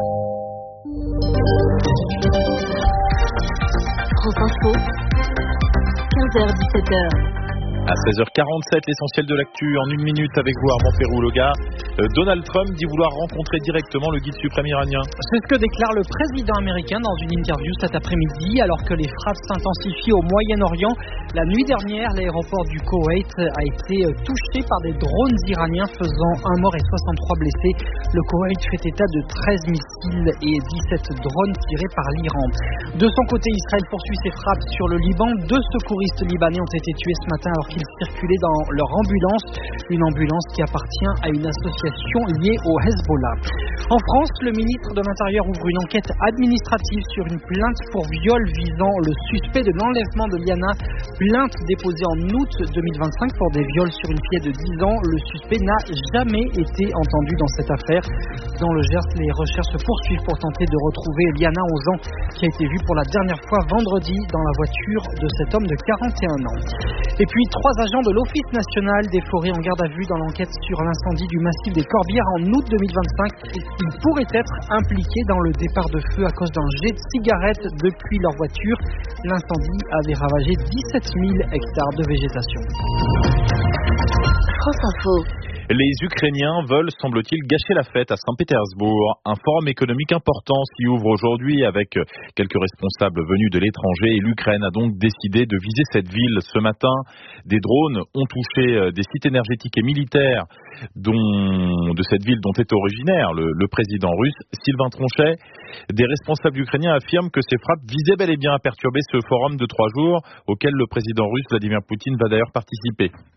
France Info, quinze heures dix-sept heures. À seize heures quarante-sept, l'essentiel de l'actu en une minute avec vous, Armand Perrou-Loga. Euh, Donald Trump dit vouloir rencontrer directement le guide suprême iranien. C'est ce que déclare le président américain dans une interview cet après-midi, alors que les frappes s'intensifient au Moyen-Orient. La nuit dernière, l'aéroport du Koweït a été touché par des drones iraniens, faisant un mort et soixante-trois blessés. Le Koweït fait état de treize missiles et dix-sept drones tirés par l'Iran. De son côté, Israël poursuit ses frappes sur le Liban. Deux secouristes libanais ont été tués ce matin alors qu'ils circulaient dans leur ambulance, une ambulance qui appartient à une association liée au Hezbollah. En France, le ministre de l'Intérieur ouvre une enquête administrative sur une plainte pour viol visant le suspect de l'enlèvement de Liana. Plainte déposée en août deux mille vingt-cinq pour des viols sur une fillette de dix ans. Le suspect n'a jamais été entendu dans cette affaire. Dans le Gers, les recherches se poursuivent pour tenter de retrouver Liana, onze ans, qui a été vue pour la dernière fois vendredi dans la voiture de cet homme de quarante et un ans. Et puis, trois agents de l'Office national des forêts en garde à vue dans l'enquête sur l'incendie du massif des Corbières en août deux mille vingt-cinq. Ils pourraient être impliqués dans le départ de feu à cause d'un jet de cigarettes depuis leur voiture. L'incendie avait ravagé dix-sept mille hectares de végétation. France Info. Les Ukrainiens veulent, semble-t-il, gâcher la fête à Saint-Pétersbourg. Un forum économique important s'y ouvre aujourd'hui avec quelques responsables venus de l'étranger et l'Ukraine a donc décidé de viser cette ville. Ce matin, des drones ont touché des sites énergétiques et militaires dont, de cette ville dont est originaire le, le président russe Sylvain Tronchet. Des responsables ukrainiens affirment que ces frappes visaient bel et bien à perturber ce forum de trois jours auquel le président russe Vladimir Poutine va d'ailleurs participer.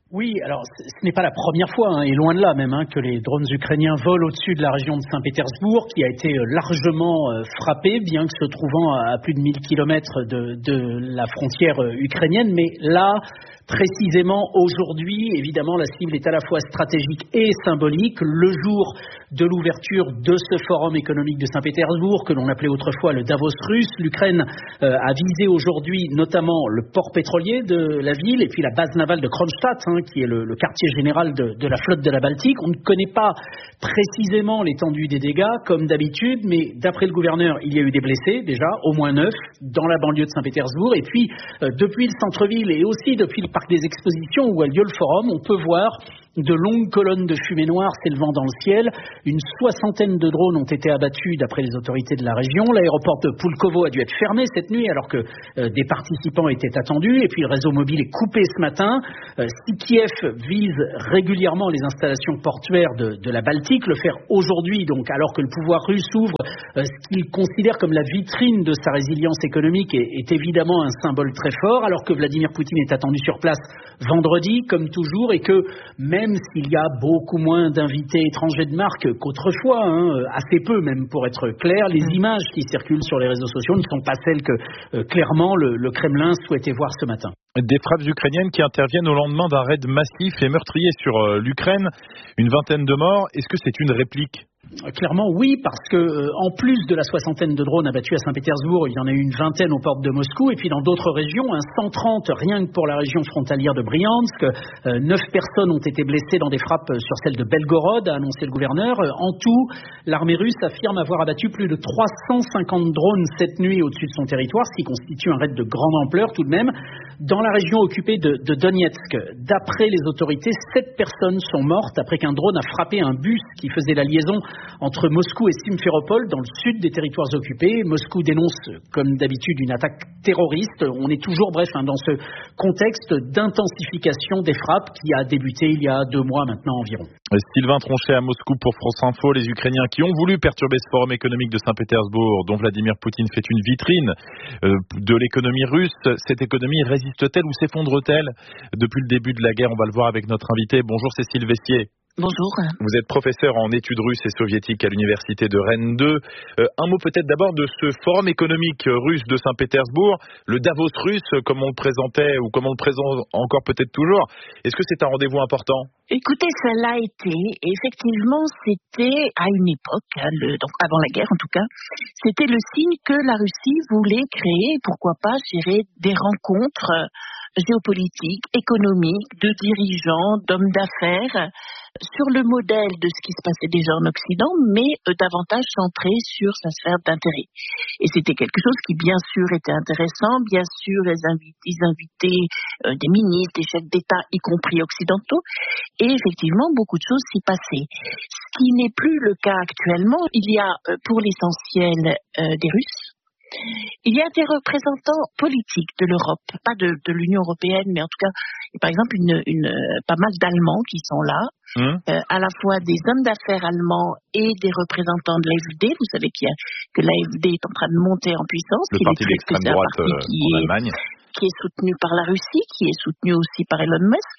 Oui, alors ce n'est pas la première fois, hein, et loin de là même, hein, que les drones ukrainiens volent au-dessus de la région de Saint-Pétersbourg, qui a été largement euh, frappée, bien que se trouvant à plus de mille kilomètres de, de la frontière euh, ukrainienne. Mais là, précisément aujourd'hui, évidemment, la cible est à la fois stratégique et symbolique. Le jour de l'ouverture de ce forum économique de Saint-Pétersbourg, que l'on appelait autrefois le Davos russe, l'Ukraine euh, a visé aujourd'hui notamment le port pétrolier de la ville et puis la base navale de Kronstadt, hein, qui est le, le quartier général de, de la flotte de la Baltique. On ne connaît pas précisément l'étendue des dégâts, comme d'habitude, mais d'après le gouverneur, il y a eu des blessés, déjà, au moins neuf, dans la banlieue de Saint-Pétersbourg. Et puis, euh, depuis le centre-ville et aussi depuis le parc des expositions où a lieu le forum, on peut voir de longues colonnes de fumée noire s'élevant dans le ciel. Une soixantaine de drones ont été abattus d'après les autorités de la région. L'aéroport de Pulkovo a dû être fermé cette nuit alors que euh, des participants étaient attendus. Et puis le réseau mobile est coupé ce matin. Euh, si Kiev vise régulièrement les installations portuaires de, de la Baltique, le faire aujourd'hui, donc alors que le pouvoir russe ouvre euh, ce qu'il considère comme la vitrine de sa résilience économique, est, est évidemment un symbole très fort, alors que Vladimir Poutine est attendu sur place vendredi, comme toujours, et que même Même s'il y a beaucoup moins d'invités étrangers de marque qu'autrefois, hein, assez peu même pour être clair, les images qui circulent sur les réseaux sociaux ne sont pas celles que euh, clairement le, le Kremlin souhaitait voir ce matin. Des frappes ukrainiennes qui interviennent au lendemain d'un raid massif et meurtrier sur euh, l'Ukraine, une vingtaine de morts. Est-ce que c'est une réplique ? Clairement oui, parce que euh, en plus de la soixantaine de drones abattus à Saint-Pétersbourg, il y en a eu une vingtaine aux portes de Moscou, et puis dans d'autres régions, un cent trente rien que pour la région frontalière de Briansk. Euh, neuf personnes ont été blessées dans des frappes sur celle de Belgorod, a annoncé le gouverneur. Euh, en tout, l'armée russe affirme avoir abattu plus de trois cent cinquante drones cette nuit au-dessus de son territoire, ce qui constitue un raid de grande ampleur tout de même. Dans la région occupée de, de Donetsk, d'après les autorités, sept personnes sont mortes après qu'un drone a frappé un bus qui faisait la liaison entre Moscou et Simferopol, dans le sud des territoires occupés. Moscou dénonce, comme d'habitude, une attaque terroriste. On est toujours, bref, hein, dans ce contexte d'intensification des frappes qui a débuté il y a deux mois maintenant environ. Sylvain Tronchet à Moscou pour France Info. Les Ukrainiens qui ont voulu perturber ce forum économique de Saint-Pétersbourg, dont Vladimir Poutine fait une vitrine euh, de l'économie russe, cette économie résiste-t-elle ou s'effondre-t-elle depuis le début de la guerre? On va le voir avec notre invité. Bonjour Cécile Vestier. Bonjour. Vous êtes professeur en études russes et soviétiques à l'université de Rennes deux. Euh, un mot peut-être d'abord de ce forum économique russe de Saint-Pétersbourg, le Davos russe, comme on le présentait ou comme on le présente encore peut-être toujours. Est-ce que c'est un rendez-vous important ? Écoutez, ça l'a été. Effectivement, c'était à une époque, hein, le, donc avant la guerre en tout cas, c'était le signe que la Russie voulait créer, pourquoi pas, gérer des rencontres géopolitiques, économiques, de dirigeants, d'hommes d'affaires, sur le modèle de ce qui se passait déjà en Occident, mais euh, davantage centré sur sa sphère d'intérêt. Et c'était quelque chose qui, bien sûr, était intéressant. Bien sûr, ils invitaient, ils invitaient euh, des ministres, des chefs d'État, y compris occidentaux. Et effectivement, beaucoup de choses s'y passaient. Ce qui n'est plus le cas actuellement. Il y a, euh, pour l'essentiel, euh, des Russes. Il y a des représentants politiques de l'Europe, pas de, de l'Union européenne, mais en tout cas, par exemple, une, une, pas mal d'Allemands qui sont là, mmh. euh, à la fois des hommes d'affaires allemands et des représentants de l'A F D. Vous savez qu'il y a, que l'A F D est en train de monter en puissance. Le parti d'extrême droite euh, qui en est, Allemagne. qui est soutenu par la Russie, qui est soutenu aussi par Elon Musk.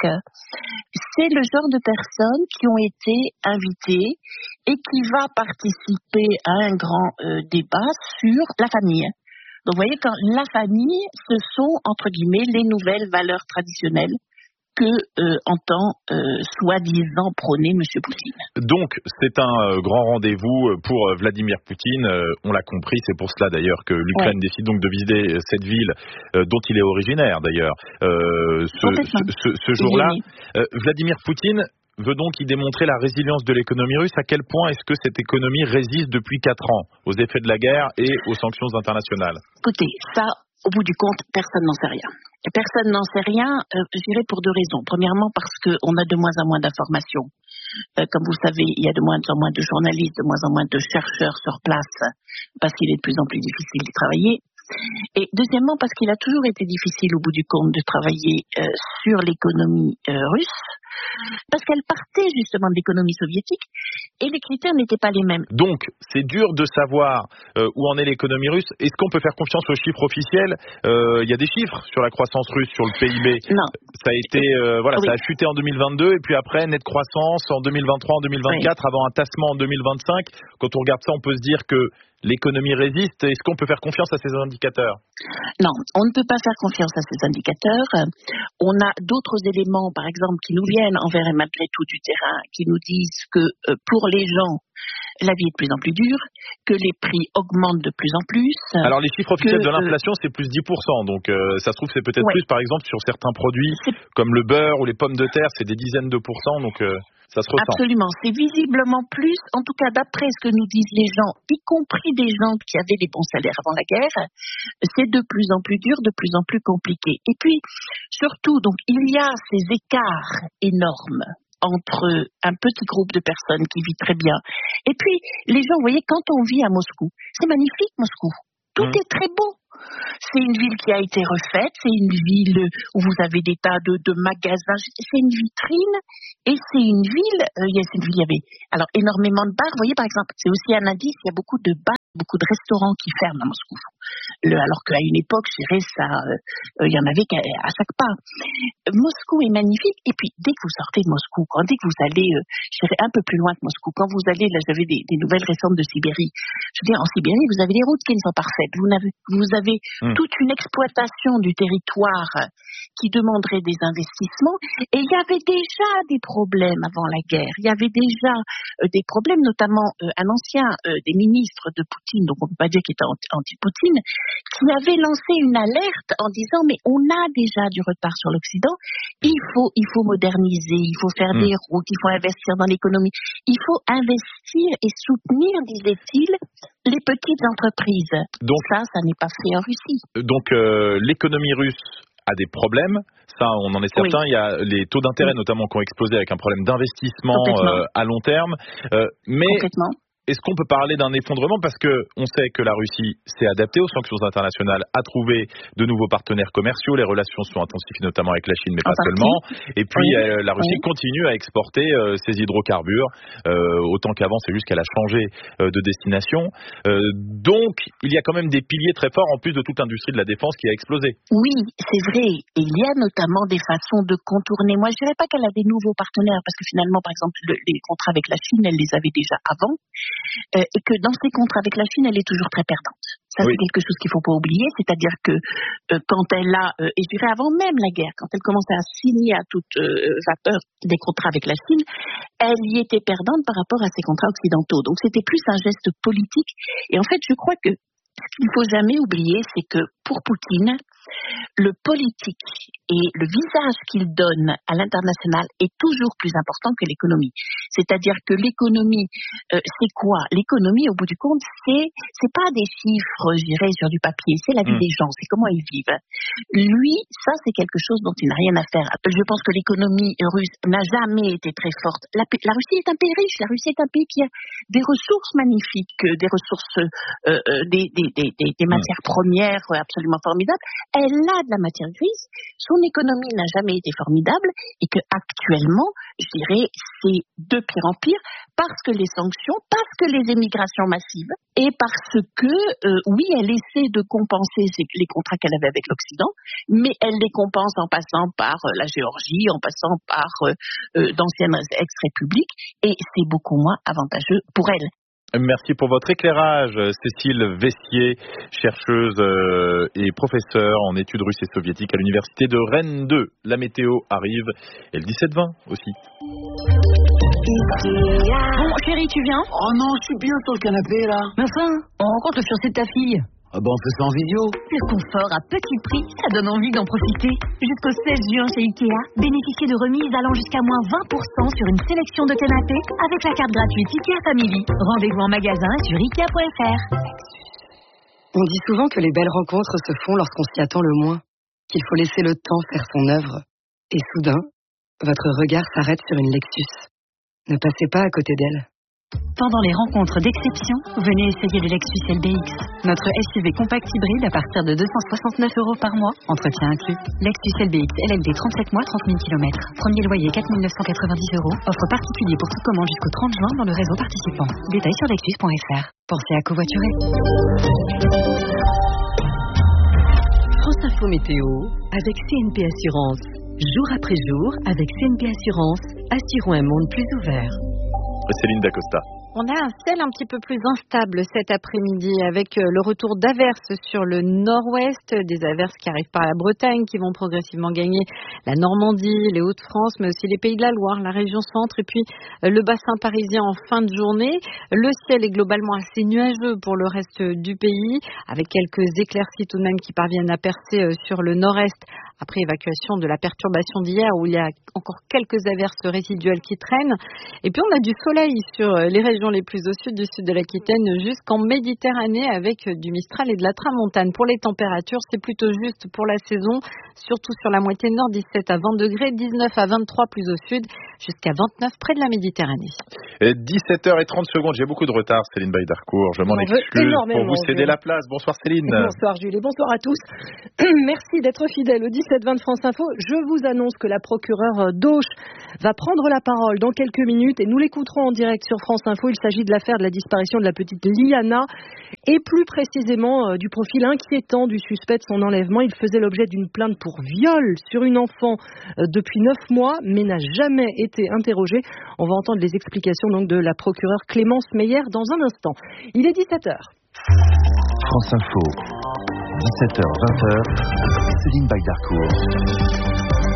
C'est le genre de personnes qui ont été invitées et qui va participer à un grand euh, débat sur la famille. Donc vous voyez, quand la famille, ce sont, entre guillemets, les nouvelles valeurs traditionnelles que euh, entend euh, soi-disant prôner M. Poutine. Donc, c'est un euh, grand rendez-vous pour euh, Vladimir Poutine. Euh, on l'a compris, c'est pour cela d'ailleurs que l'Ukraine ouais. décide donc de viser cette ville euh, dont il est originaire d'ailleurs. Euh, ce, ce, ce, ce jour-là, euh, Vladimir Poutine veut donc y démontrer la résilience de l'économie russe. À quel point est-ce que cette économie résiste depuis quatre ans aux effets de la guerre et aux sanctions internationales? Écoutez, ça, au bout du compte, personne n'en sait rien. Personne n'en sait rien, euh, je dirais pour deux raisons. Premièrement, parce qu'on a de moins en moins d'informations. Euh, comme vous le savez, il y a de moins en moins de journalistes, de moins en moins de chercheurs sur place, parce qu'il est de plus en plus difficile d'y travailler. Et deuxièmement, parce qu'il a toujours été difficile au bout du compte de travailler euh, sur l'économie euh, russe, parce qu'elle partait justement de l'économie soviétique et les critères n'étaient pas les mêmes. Donc, c'est dur de savoir euh, où en est l'économie russe. Est-ce qu'on peut faire confiance aux chiffres officiels ? Il euh, y a des chiffres sur la croissance russe, sur le P I B. Non. Ça a été, euh, voilà, oui. ça a chuté en deux mille vingt-deux et puis après, nette croissance en deux mille vingt-trois, en deux mille vingt-quatre, oui. avant un tassement en deux mille vingt-cinq. Quand on regarde ça, on peut se dire que l'économie résiste. Est-ce qu'on peut faire confiance à ces indicateurs ? Non, on ne peut pas faire confiance à ces indicateurs. On a d'autres éléments, par exemple, qui nous viennent envers et malgré tout du terrain, qui nous disent que euh, pour les gens, la vie est de plus en plus dure, que les prix augmentent de plus en plus. Alors les chiffres officiels que, de l'inflation, c'est plus dix pour cent. Donc euh, ça se trouve, c'est peut-être ouais. plus, par exemple, sur certains produits comme le beurre ou les pommes de terre, c'est des dizaines de pourcents. Donc euh, ça se ressent. Absolument, c'est visiblement plus, en tout cas d'après ce que nous disent les gens, y compris des gens qui avaient des bons salaires avant la guerre, c'est de plus en plus dur, de plus en plus compliqué. Et puis, surtout, donc il y a ces écarts énormes entre un petit groupe de personnes qui vit très bien. Et puis, les gens, vous voyez, quand on vit à Moscou, c'est magnifique Moscou, tout mmh. est très beau. C'est une ville qui a été refaite, c'est une ville où vous avez des tas de, de magasins, c'est une vitrine et c'est une ville, euh, il y a cette ville, il y avait alors énormément de bars, vous voyez par exemple, c'est aussi un indice, il y a beaucoup de bars, beaucoup de restaurants qui ferment à Moscou. Le, alors qu'à une époque, je dirais, ça, euh, il y en avait qu'à, à chaque pas. Moscou est magnifique et puis dès que vous sortez de Moscou, quand dès que vous allez, euh, je dirais un peu plus loin que Moscou, quand vous allez, là j'avais des, des nouvelles récentes de Sibérie, je veux dire en Sibérie, vous avez des routes qui ne sont parfaites, vous avez, vous avez Mmh. toute une exploitation du territoire qui demanderait des investissements et il y avait déjà des problèmes avant la guerre. Il y avait déjà euh, des problèmes, notamment euh, un ancien euh, des ministres de Poutine, donc on ne peut pas dire qu'il était anti-Poutine, qui avait lancé une alerte en disant mais on a déjà du retard sur l'Occident, il faut, il faut moderniser, il faut faire mmh. des routes, il faut investir dans l'économie, il faut investir et soutenir, disait-il, les petites entreprises. Donc ça, ça n'est pas fait en Russie. Donc euh, l'économie russe a des problèmes, ça on en est certain, oui. Il y a les taux d'intérêt oui. notamment qui ont explosé avec un problème d'investissement euh, à long terme, euh, mais Complètement. Est-ce qu'on peut parler d'un effondrement parce que on sait que la Russie s'est adaptée aux sanctions internationales, a trouvé de nouveaux partenaires commerciaux, les relations sont intensifiées notamment avec la Chine, mais en pas partie. seulement. Et puis oui. euh, la Russie oui. continue à exporter euh, ses hydrocarbures euh, autant qu'avant, c'est juste qu'elle a changé euh, de destination. Euh, donc il y a quand même des piliers très forts en plus de toute l'industrie de la défense qui a explosé. Oui, c'est vrai. Et il y a notamment des façons de contourner. Moi, je dirais pas qu'elle a des nouveaux partenaires parce que finalement, par exemple, le, les contrats avec la Chine, elle les avait déjà avant. Euh, et que dans ces contrats avec la Chine, elle est toujours très perdante. Ça, oui. c'est quelque chose qu'il ne faut pas oublier, c'est-à-dire que euh, quand elle a, euh, et je dirais avant même la guerre, quand elle commençait à signer à toute euh, vapeur des contrats avec la Chine, elle y était perdante par rapport à ces contrats occidentaux. Donc c'était plus un geste politique. Et en fait, je crois que ce qu'il ne faut jamais oublier, c'est que pour Poutine, le politique et le visage qu'il donne à l'international est toujours plus important que l'économie. C'est-à-dire que l'économie, euh, c'est quoi ? L'économie, au bout du compte, c'est c'est pas des chiffres, je dirais, sur du papier. C'est la vie mmh. des gens, c'est comment ils vivent. Lui, ça, c'est quelque chose dont il n'a rien à faire. Je pense que l'économie russe n'a jamais été très forte. La, la Russie est un pays riche. La Russie est un pays qui a des ressources magnifiques, des ressources, euh, euh, des, des, des, des, des matières mmh. premières absolument formidables. Elle a de la matière grise, son économie n'a jamais été formidable et que actuellement, je dirais, c'est de pire en pire parce que les sanctions, parce que les émigrations massives et parce que, euh, oui, elle essaie de compenser les contrats qu'elle avait avec l'Occident, mais elle les compense en passant par euh, la Géorgie, en passant par euh, euh, d'anciennes ex-républiques et c'est beaucoup moins avantageux pour elle. Merci pour votre éclairage, Cécile Vessier, chercheuse et professeure en études russes et soviétiques à l'université de Rennes deux. La météo arrive et le dix-sept vingt aussi. Bon, chérie, tu viens ? Oh non, je suis bien sur le canapé là. Mais enfin, on rencontre le fiancé de ta fille. Ah bah on fait ça en vidéo. Le confort à petit prix, ça donne envie d'en profiter. Jusqu'au seize juin chez Ikea, bénéficiez de remises allant jusqu'à moins vingt pour cent sur une sélection de canapés avec la carte gratuite Ikea Family. Rendez-vous en magasin sur ikea point f r. On dit souvent que les belles rencontres se font lorsqu'on s'y attend le moins, qu'il faut laisser le temps faire son œuvre. Et soudain, votre regard s'arrête sur une Lexus. Ne passez pas à côté d'elle. Pendant les rencontres d'exception, venez essayer le Lexus L B X. Notre S U V compact hybride à partir de deux cent soixante-neuf euros par mois, entretien inclus. Lexus L B X L L D trente-sept mois, trente mille kilomètres. Premier loyer quatre mille neuf cent quatre-vingt-dix euros. Offre particulier pour tout commande jusqu'au trente juin dans le réseau participant. Détails sur lexus point f r. Pensez à covoiturer. France Info Météo avec C N P Assurance. Jour après jour, avec C N P Assurance, assurons un monde plus ouvert. Céline Dacosta. On a un ciel un petit peu plus instable cet après-midi avec le retour d'averses sur le nord-ouest, des averses qui arrivent par la Bretagne, qui vont progressivement gagner la Normandie, les Hauts-de-France, mais aussi les Pays de la Loire, la région centre et puis le bassin parisien en fin de journée. Le ciel est globalement assez nuageux pour le reste du pays, avec quelques éclaircies tout de même qui parviennent à percer sur le nord-est après évacuation de la perturbation d'hier où il y a encore quelques averses résiduelles qui traînent. Et puis on a du soleil sur les régions les plus au sud du sud de l'Aquitaine jusqu'en Méditerranée avec du Mistral et de la Tramontane. Pour les températures, c'est plutôt juste pour la saison, surtout sur la moitié nord, dix-sept à vingt degrés, dix-neuf à vingt-trois plus au sud, jusqu'à vingt-neuf près de la Méditerranée. Et dix-sept heures trente secondes, j'ai beaucoup de retard, Céline Baïdarcourt, je m'en excuse pour vous céder la place. Bonsoir Céline. Bonsoir Jules et bonsoir à tous. Merci d'être fidèles au dix-sept vingt France Info. Je vous annonce que la procureure d'Auch va prendre la parole dans quelques minutes et nous l'écouterons en direct sur France Info. Il s'agit de l'affaire de la disparition de la petite Liana et plus précisément euh, du profil inquiétant du suspect de son enlèvement. Il faisait l'objet d'une plainte pour viol sur une enfant euh, depuis neuf mois mais n'a jamais été interrogé. On va entendre les explications donc de la procureure Clémence Meyer dans un instant. Il est dix-sept heures. France Info, dix-sept heures vingt, Céline Baïdarcourt.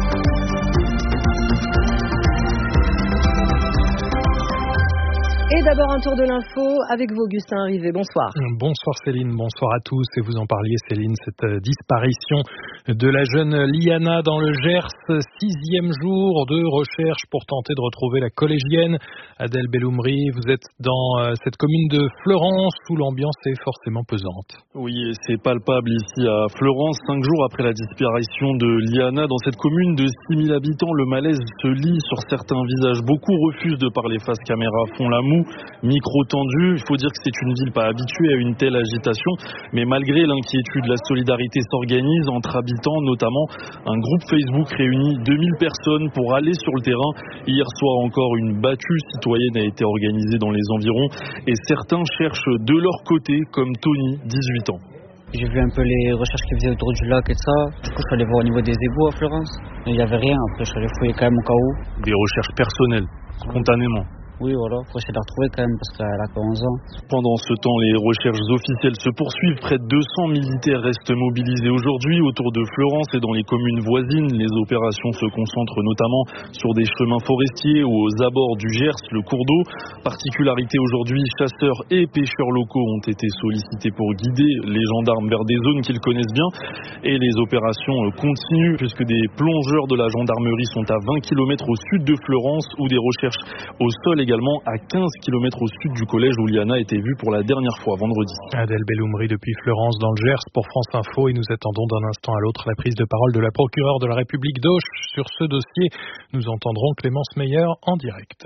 Et d'abord un tour de l'info avec vous, Augustin Rivet. Bonsoir. Bonsoir Céline, bonsoir à tous. Et vous en parliez Céline, cette disparition de la jeune Liana dans le Gers. Sixième jour de recherche pour tenter de retrouver la collégienne Adèle Belloumri. Vous êtes dans cette commune de Fleurance où l'ambiance est forcément pesante. Oui, et c'est palpable ici à Fleurance. Cinq jours après la disparition de Liana, dans cette commune de six mille habitants, le malaise se lit sur certains visages. Beaucoup refusent de parler face caméra, font la moue. Micro tendu, il faut dire que c'est une ville pas habituée à une telle agitation, mais malgré l'inquiétude, la solidarité s'organise entre habitants, notamment un groupe Facebook réunit deux mille personnes pour aller sur le terrain. Hier soir encore, une battue citoyenne a été organisée dans les environs et certains cherchent de leur côté, comme Tony, dix-huit ans. J'ai vu un peu les recherches qu'ils faisaient autour du lac et tout ça. Du coup, je suis allé voir au niveau des égouts à Fleurance. Il n'y avait rien. Après, je suis allé fouiller quand même au cas où. Des recherches personnelles, spontanément. Oui, voilà, faut essayer de la retrouver quand même parce qu'elle a que onze ans. Pendant ce temps, les recherches officielles se poursuivent. Près de deux cents militaires restent mobilisés aujourd'hui autour de Fleurance et dans les communes voisines. Les opérations se concentrent notamment sur des chemins forestiers ou aux abords du Gers, le cours d'eau. Particularité aujourd'hui, chasseurs et pêcheurs locaux ont été sollicités pour guider les gendarmes vers des zones qu'ils connaissent bien. Et les opérations continuent puisque des plongeurs de la gendarmerie sont à vingt kilomètres au sud de Fleurance où des recherches au sol également à quinze kilomètres au sud du collège où Liana a été vue pour la dernière fois vendredi. Adèle Belloumri depuis Fleurance dans le Gers pour France Info et nous attendons d'un instant à l'autre la prise de parole de la procureure de la République d'Auch sur ce dossier. Nous entendrons Clémence Meyer en direct.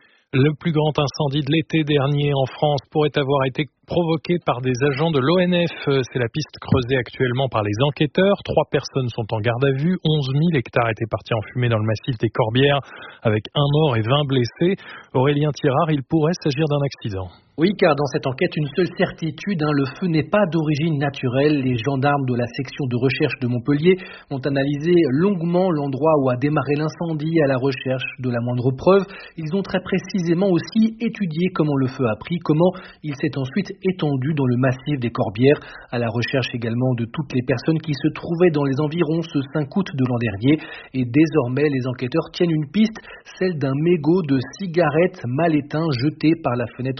Le plus grand incendie de l'été dernier en France pourrait avoir été provoqué par des agents de l'O N F. C'est la piste creusée actuellement par les enquêteurs. Trois personnes sont en garde à vue. onze mille hectares étaient partis en fumée dans le massif des Corbières avec un mort et vingt blessés. Aurélien Thirard, il pourrait s'agir d'un accident. Oui, car dans cette enquête, une seule certitude, hein, le feu n'est pas d'origine naturelle. Les gendarmes de la section de recherche de Montpellier ont analysé longuement l'endroit où a démarré l'incendie à la recherche de la moindre preuve. Ils ont très précisément aussi étudié comment le feu a pris, comment il s'est ensuite étendu dans le massif des Corbières, à la recherche également de toutes les personnes qui se trouvaient dans les environs ce cinq août de l'an dernier. Et désormais, les enquêteurs tiennent une piste, celle d'un mégot de cigarette mal éteint jeté par la fenêtre d'une voiture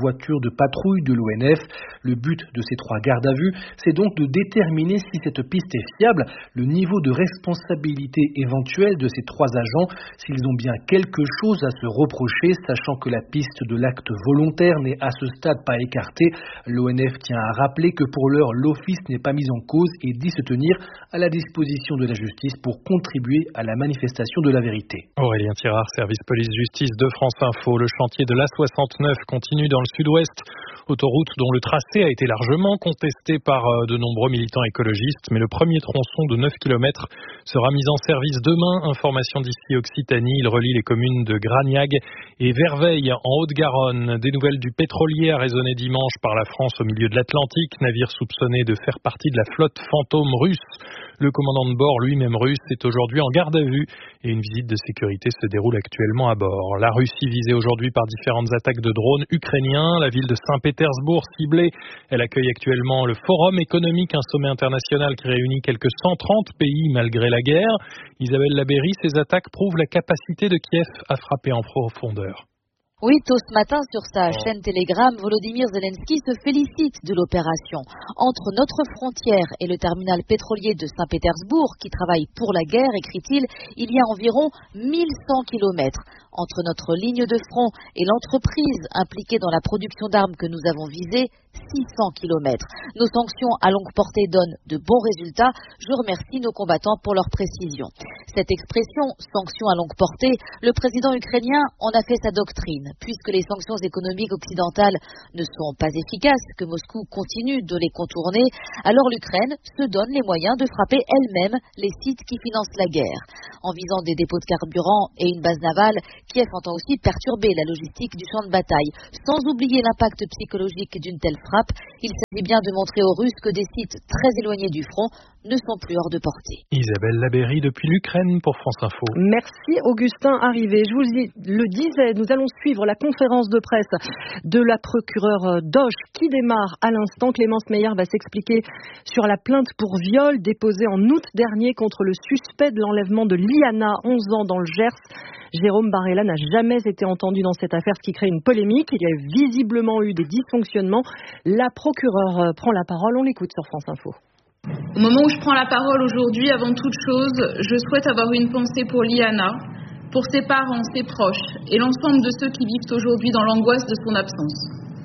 voitures de patrouille de l'O N F. Le but de ces trois gardes à vue, c'est donc de déterminer si cette piste est fiable, le niveau de responsabilité éventuel de ces trois agents, s'ils ont bien quelque chose à se reprocher, sachant que la piste de l'acte volontaire n'est à ce stade pas écartée. L'O N F tient à rappeler que pour l'heure, l'office n'est pas mis en cause et dit se tenir à la disposition de la justice pour contribuer à la manifestation de la vérité. Aurélien Tirard, service police-justice de France Info. Le chantier de l'A soixante-neuf continue dans le sud-ouest, autoroute dont le tracé a été largement contesté par de nombreux militants écologistes, mais le premier tronçon de neuf kilomètres sera mis en service demain. Information d'ici Occitanie, il relie les communes de Gragnac et Verveil en Haute-Garonne. Des nouvelles du pétrolier arraisonné dimanche par la France au milieu de l'Atlantique, navire soupçonné de faire partie de la flotte fantôme russe. Le commandant de bord, lui-même russe, est aujourd'hui en garde à vue et une visite de sécurité se déroule actuellement à bord. La Russie visée aujourd'hui par différentes attaques de drones ukrainiens. La ville de Saint-Pétersbourg ciblée. Elle accueille actuellement le Forum économique, un sommet international qui réunit quelques cent trente pays malgré la guerre. Isabelle Labéry, ces attaques prouvent la capacité de Kiev à frapper en profondeur. Oui, tôt ce matin, sur sa chaîne Telegram, Volodymyr Zelensky se félicite de l'opération. Entre notre frontière et le terminal pétrolier de Saint-Pétersbourg, qui travaille pour la guerre, écrit-il, il y a environ mille cent kilomètres. Entre notre ligne de front et l'entreprise impliquée dans la production d'armes que nous avons visée, six cents kilomètres. Nos sanctions à longue portée donnent de bons résultats. Je remercie nos combattants pour leur précision. Cette expression, sanctions à longue portée, le président ukrainien en a fait sa doctrine. Puisque les sanctions économiques occidentales ne sont pas efficaces, que Moscou continue de les contourner, alors l'Ukraine se donne les moyens de frapper elle-même les sites qui financent la guerre. En visant des dépôts de carburant et une base navale, Kiev entend aussi perturber la logistique du champ de bataille. Sans oublier l'impact psychologique d'une telle frappe, il s'agit bien de montrer aux Russes que des sites très éloignés du front ne sont plus hors de portée. Isabelle Labéry depuis l'Ukraine pour France Info. Merci Augustin Arrivé. Je vous le disais, nous allons suivre la conférence de presse de la procureure Doche qui démarre à l'instant. Clémence Meyer va s'expliquer sur la plainte pour viol déposée en août dernier contre le suspect de l'enlèvement de Liana, onze ans, dans le Gers. Jérôme Barella n'a jamais été entendu dans cette affaire, ce qui crée une polémique. Il y a visiblement eu des dysfonctionnements. La procureure prend la parole. On l'écoute sur France Info. Au moment où je prends la parole aujourd'hui, avant toute chose, je souhaite avoir une pensée pour Liana, pour ses parents, ses proches et l'ensemble de ceux qui vivent aujourd'hui dans l'angoisse de son absence.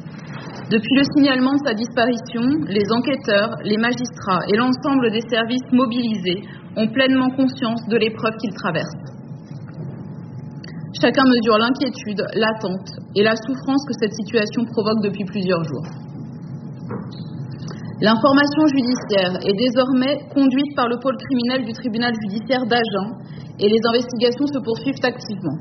Depuis le signalement de sa disparition, les enquêteurs, les magistrats et l'ensemble des services mobilisés ont pleinement conscience de l'épreuve qu'ils traversent. Chacun mesure l'inquiétude, l'attente et la souffrance que cette situation provoque depuis plusieurs jours. L'information judiciaire est désormais conduite par le pôle criminel du tribunal judiciaire d'Agen et les investigations se poursuivent activement.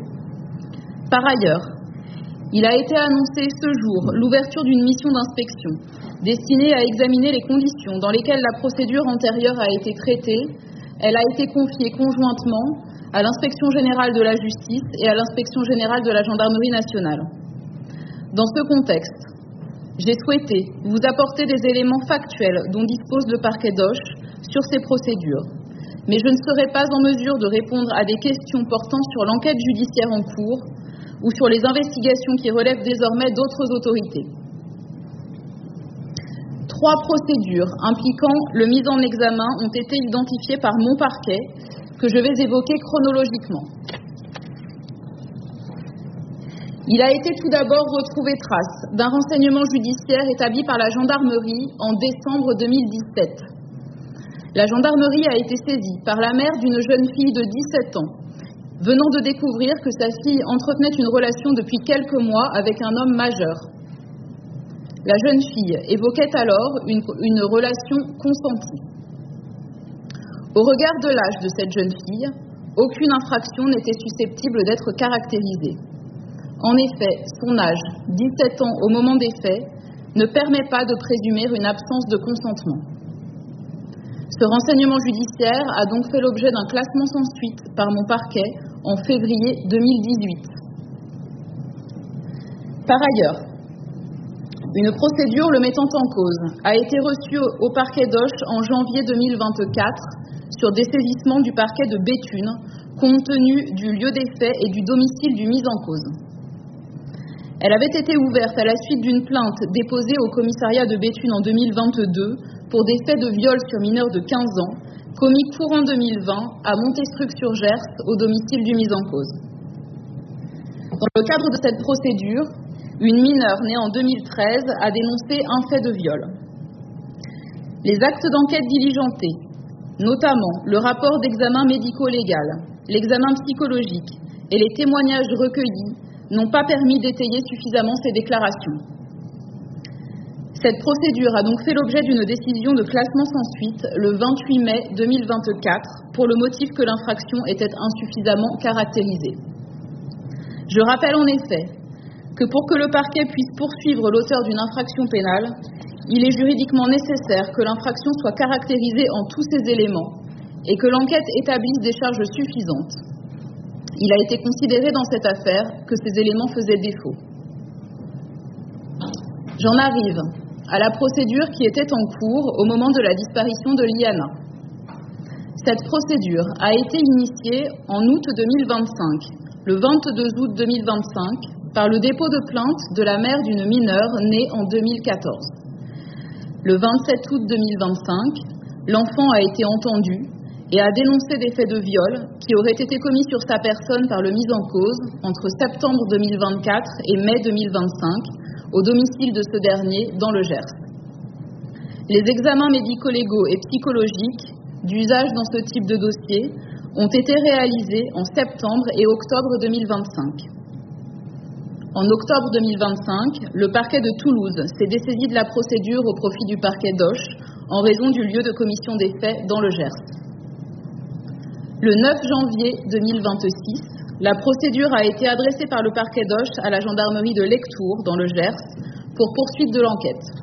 Par ailleurs, il a été annoncé ce jour l'ouverture d'une mission d'inspection destinée à examiner les conditions dans lesquelles la procédure antérieure a été traitée. Elle a été confiée conjointement à l'Inspection générale de la justice et à l'Inspection générale de la gendarmerie nationale. Dans ce contexte, j'ai souhaité vous apporter des éléments factuels dont dispose le parquet Doche sur ces procédures, mais je ne serai pas en mesure de répondre à des questions portant sur l'enquête judiciaire en cours ou sur les investigations qui relèvent désormais d'autres autorités. Trois procédures impliquant le mis en examen ont été identifiées par mon parquet, que je vais évoquer chronologiquement. Il a été tout d'abord retrouvé trace d'un renseignement judiciaire établi par la gendarmerie en décembre deux mille dix-sept. La gendarmerie a été saisie par la mère d'une jeune fille de dix-sept ans, venant de découvrir que sa fille entretenait une relation depuis quelques mois avec un homme majeur. La jeune fille évoquait alors une, une relation consentie. Au regard de l'âge de cette jeune fille, aucune infraction n'était susceptible d'être caractérisée. En effet, son âge, dix-sept ans au moment des faits, ne permet pas de présumer une absence de consentement. Ce renseignement judiciaire a donc fait l'objet d'un classement sans suite par mon parquet en février deux mille dix-huit. Par ailleurs, une procédure le mettant en cause a été reçue au parquet Doche en janvier deux mille vingt-quatre sur dessaisissement du parquet de Béthune, compte tenu du lieu des faits et du domicile du mis en cause. Elle avait été ouverte à la suite d'une plainte déposée au commissariat de Béthune en deux mille vingt-deux pour des faits de viol sur mineurs de quinze ans, commis courant deux mille vingt à Montestruc-sur-Gers, au domicile du mis en cause. Dans le cadre de cette procédure, une mineure née en deux mille treize a dénoncé un fait de viol. Les actes d'enquête diligentés, notamment le rapport d'examen médico-légal, l'examen psychologique et les témoignages recueillis, n'ont pas permis d'étayer suffisamment ces déclarations. Cette procédure a donc fait l'objet d'une décision de classement sans suite le vingt-huit mai deux mille vingt-quatre pour le motif que l'infraction était insuffisamment caractérisée. Je rappelle en effet que pour que le parquet puisse poursuivre l'auteur d'une infraction pénale, il est juridiquement nécessaire que l'infraction soit caractérisée en tous ses éléments et que l'enquête établisse des charges suffisantes. Il a été considéré dans cette affaire que ces éléments faisaient défaut. J'en arrive à la procédure qui était en cours au moment de la disparition de Liana. Cette procédure a été initiée en août deux mille vingt-cinq, le vingt-deux août deux mille vingt-cinq, par le dépôt de plainte de la mère d'une mineure née en deux mille quatorze. Le vingt-sept août deux mille vingt-cinq, l'enfant a été entendu et a dénoncé des faits de viol qui auraient été commis sur sa personne par le mis en cause entre septembre deux mille vingt-quatre et mai deux mille vingt-cinq au domicile de ce dernier dans le Gers. Les examens médico-légaux et psychologiques d'usage dans ce type de dossier ont été réalisés en septembre et octobre deux mille vingt-cinq. En octobre deux mille vingt-cinq, le parquet de Toulouse s'est dessaisi de la procédure au profit du parquet d'Auch en raison du lieu de commission des faits dans le Gers. Le neuf janvier deux mille vingt-six, la procédure a été adressée par le parquet d'Auch à la gendarmerie de Lectoure, dans le Gers, pour poursuite de l'enquête.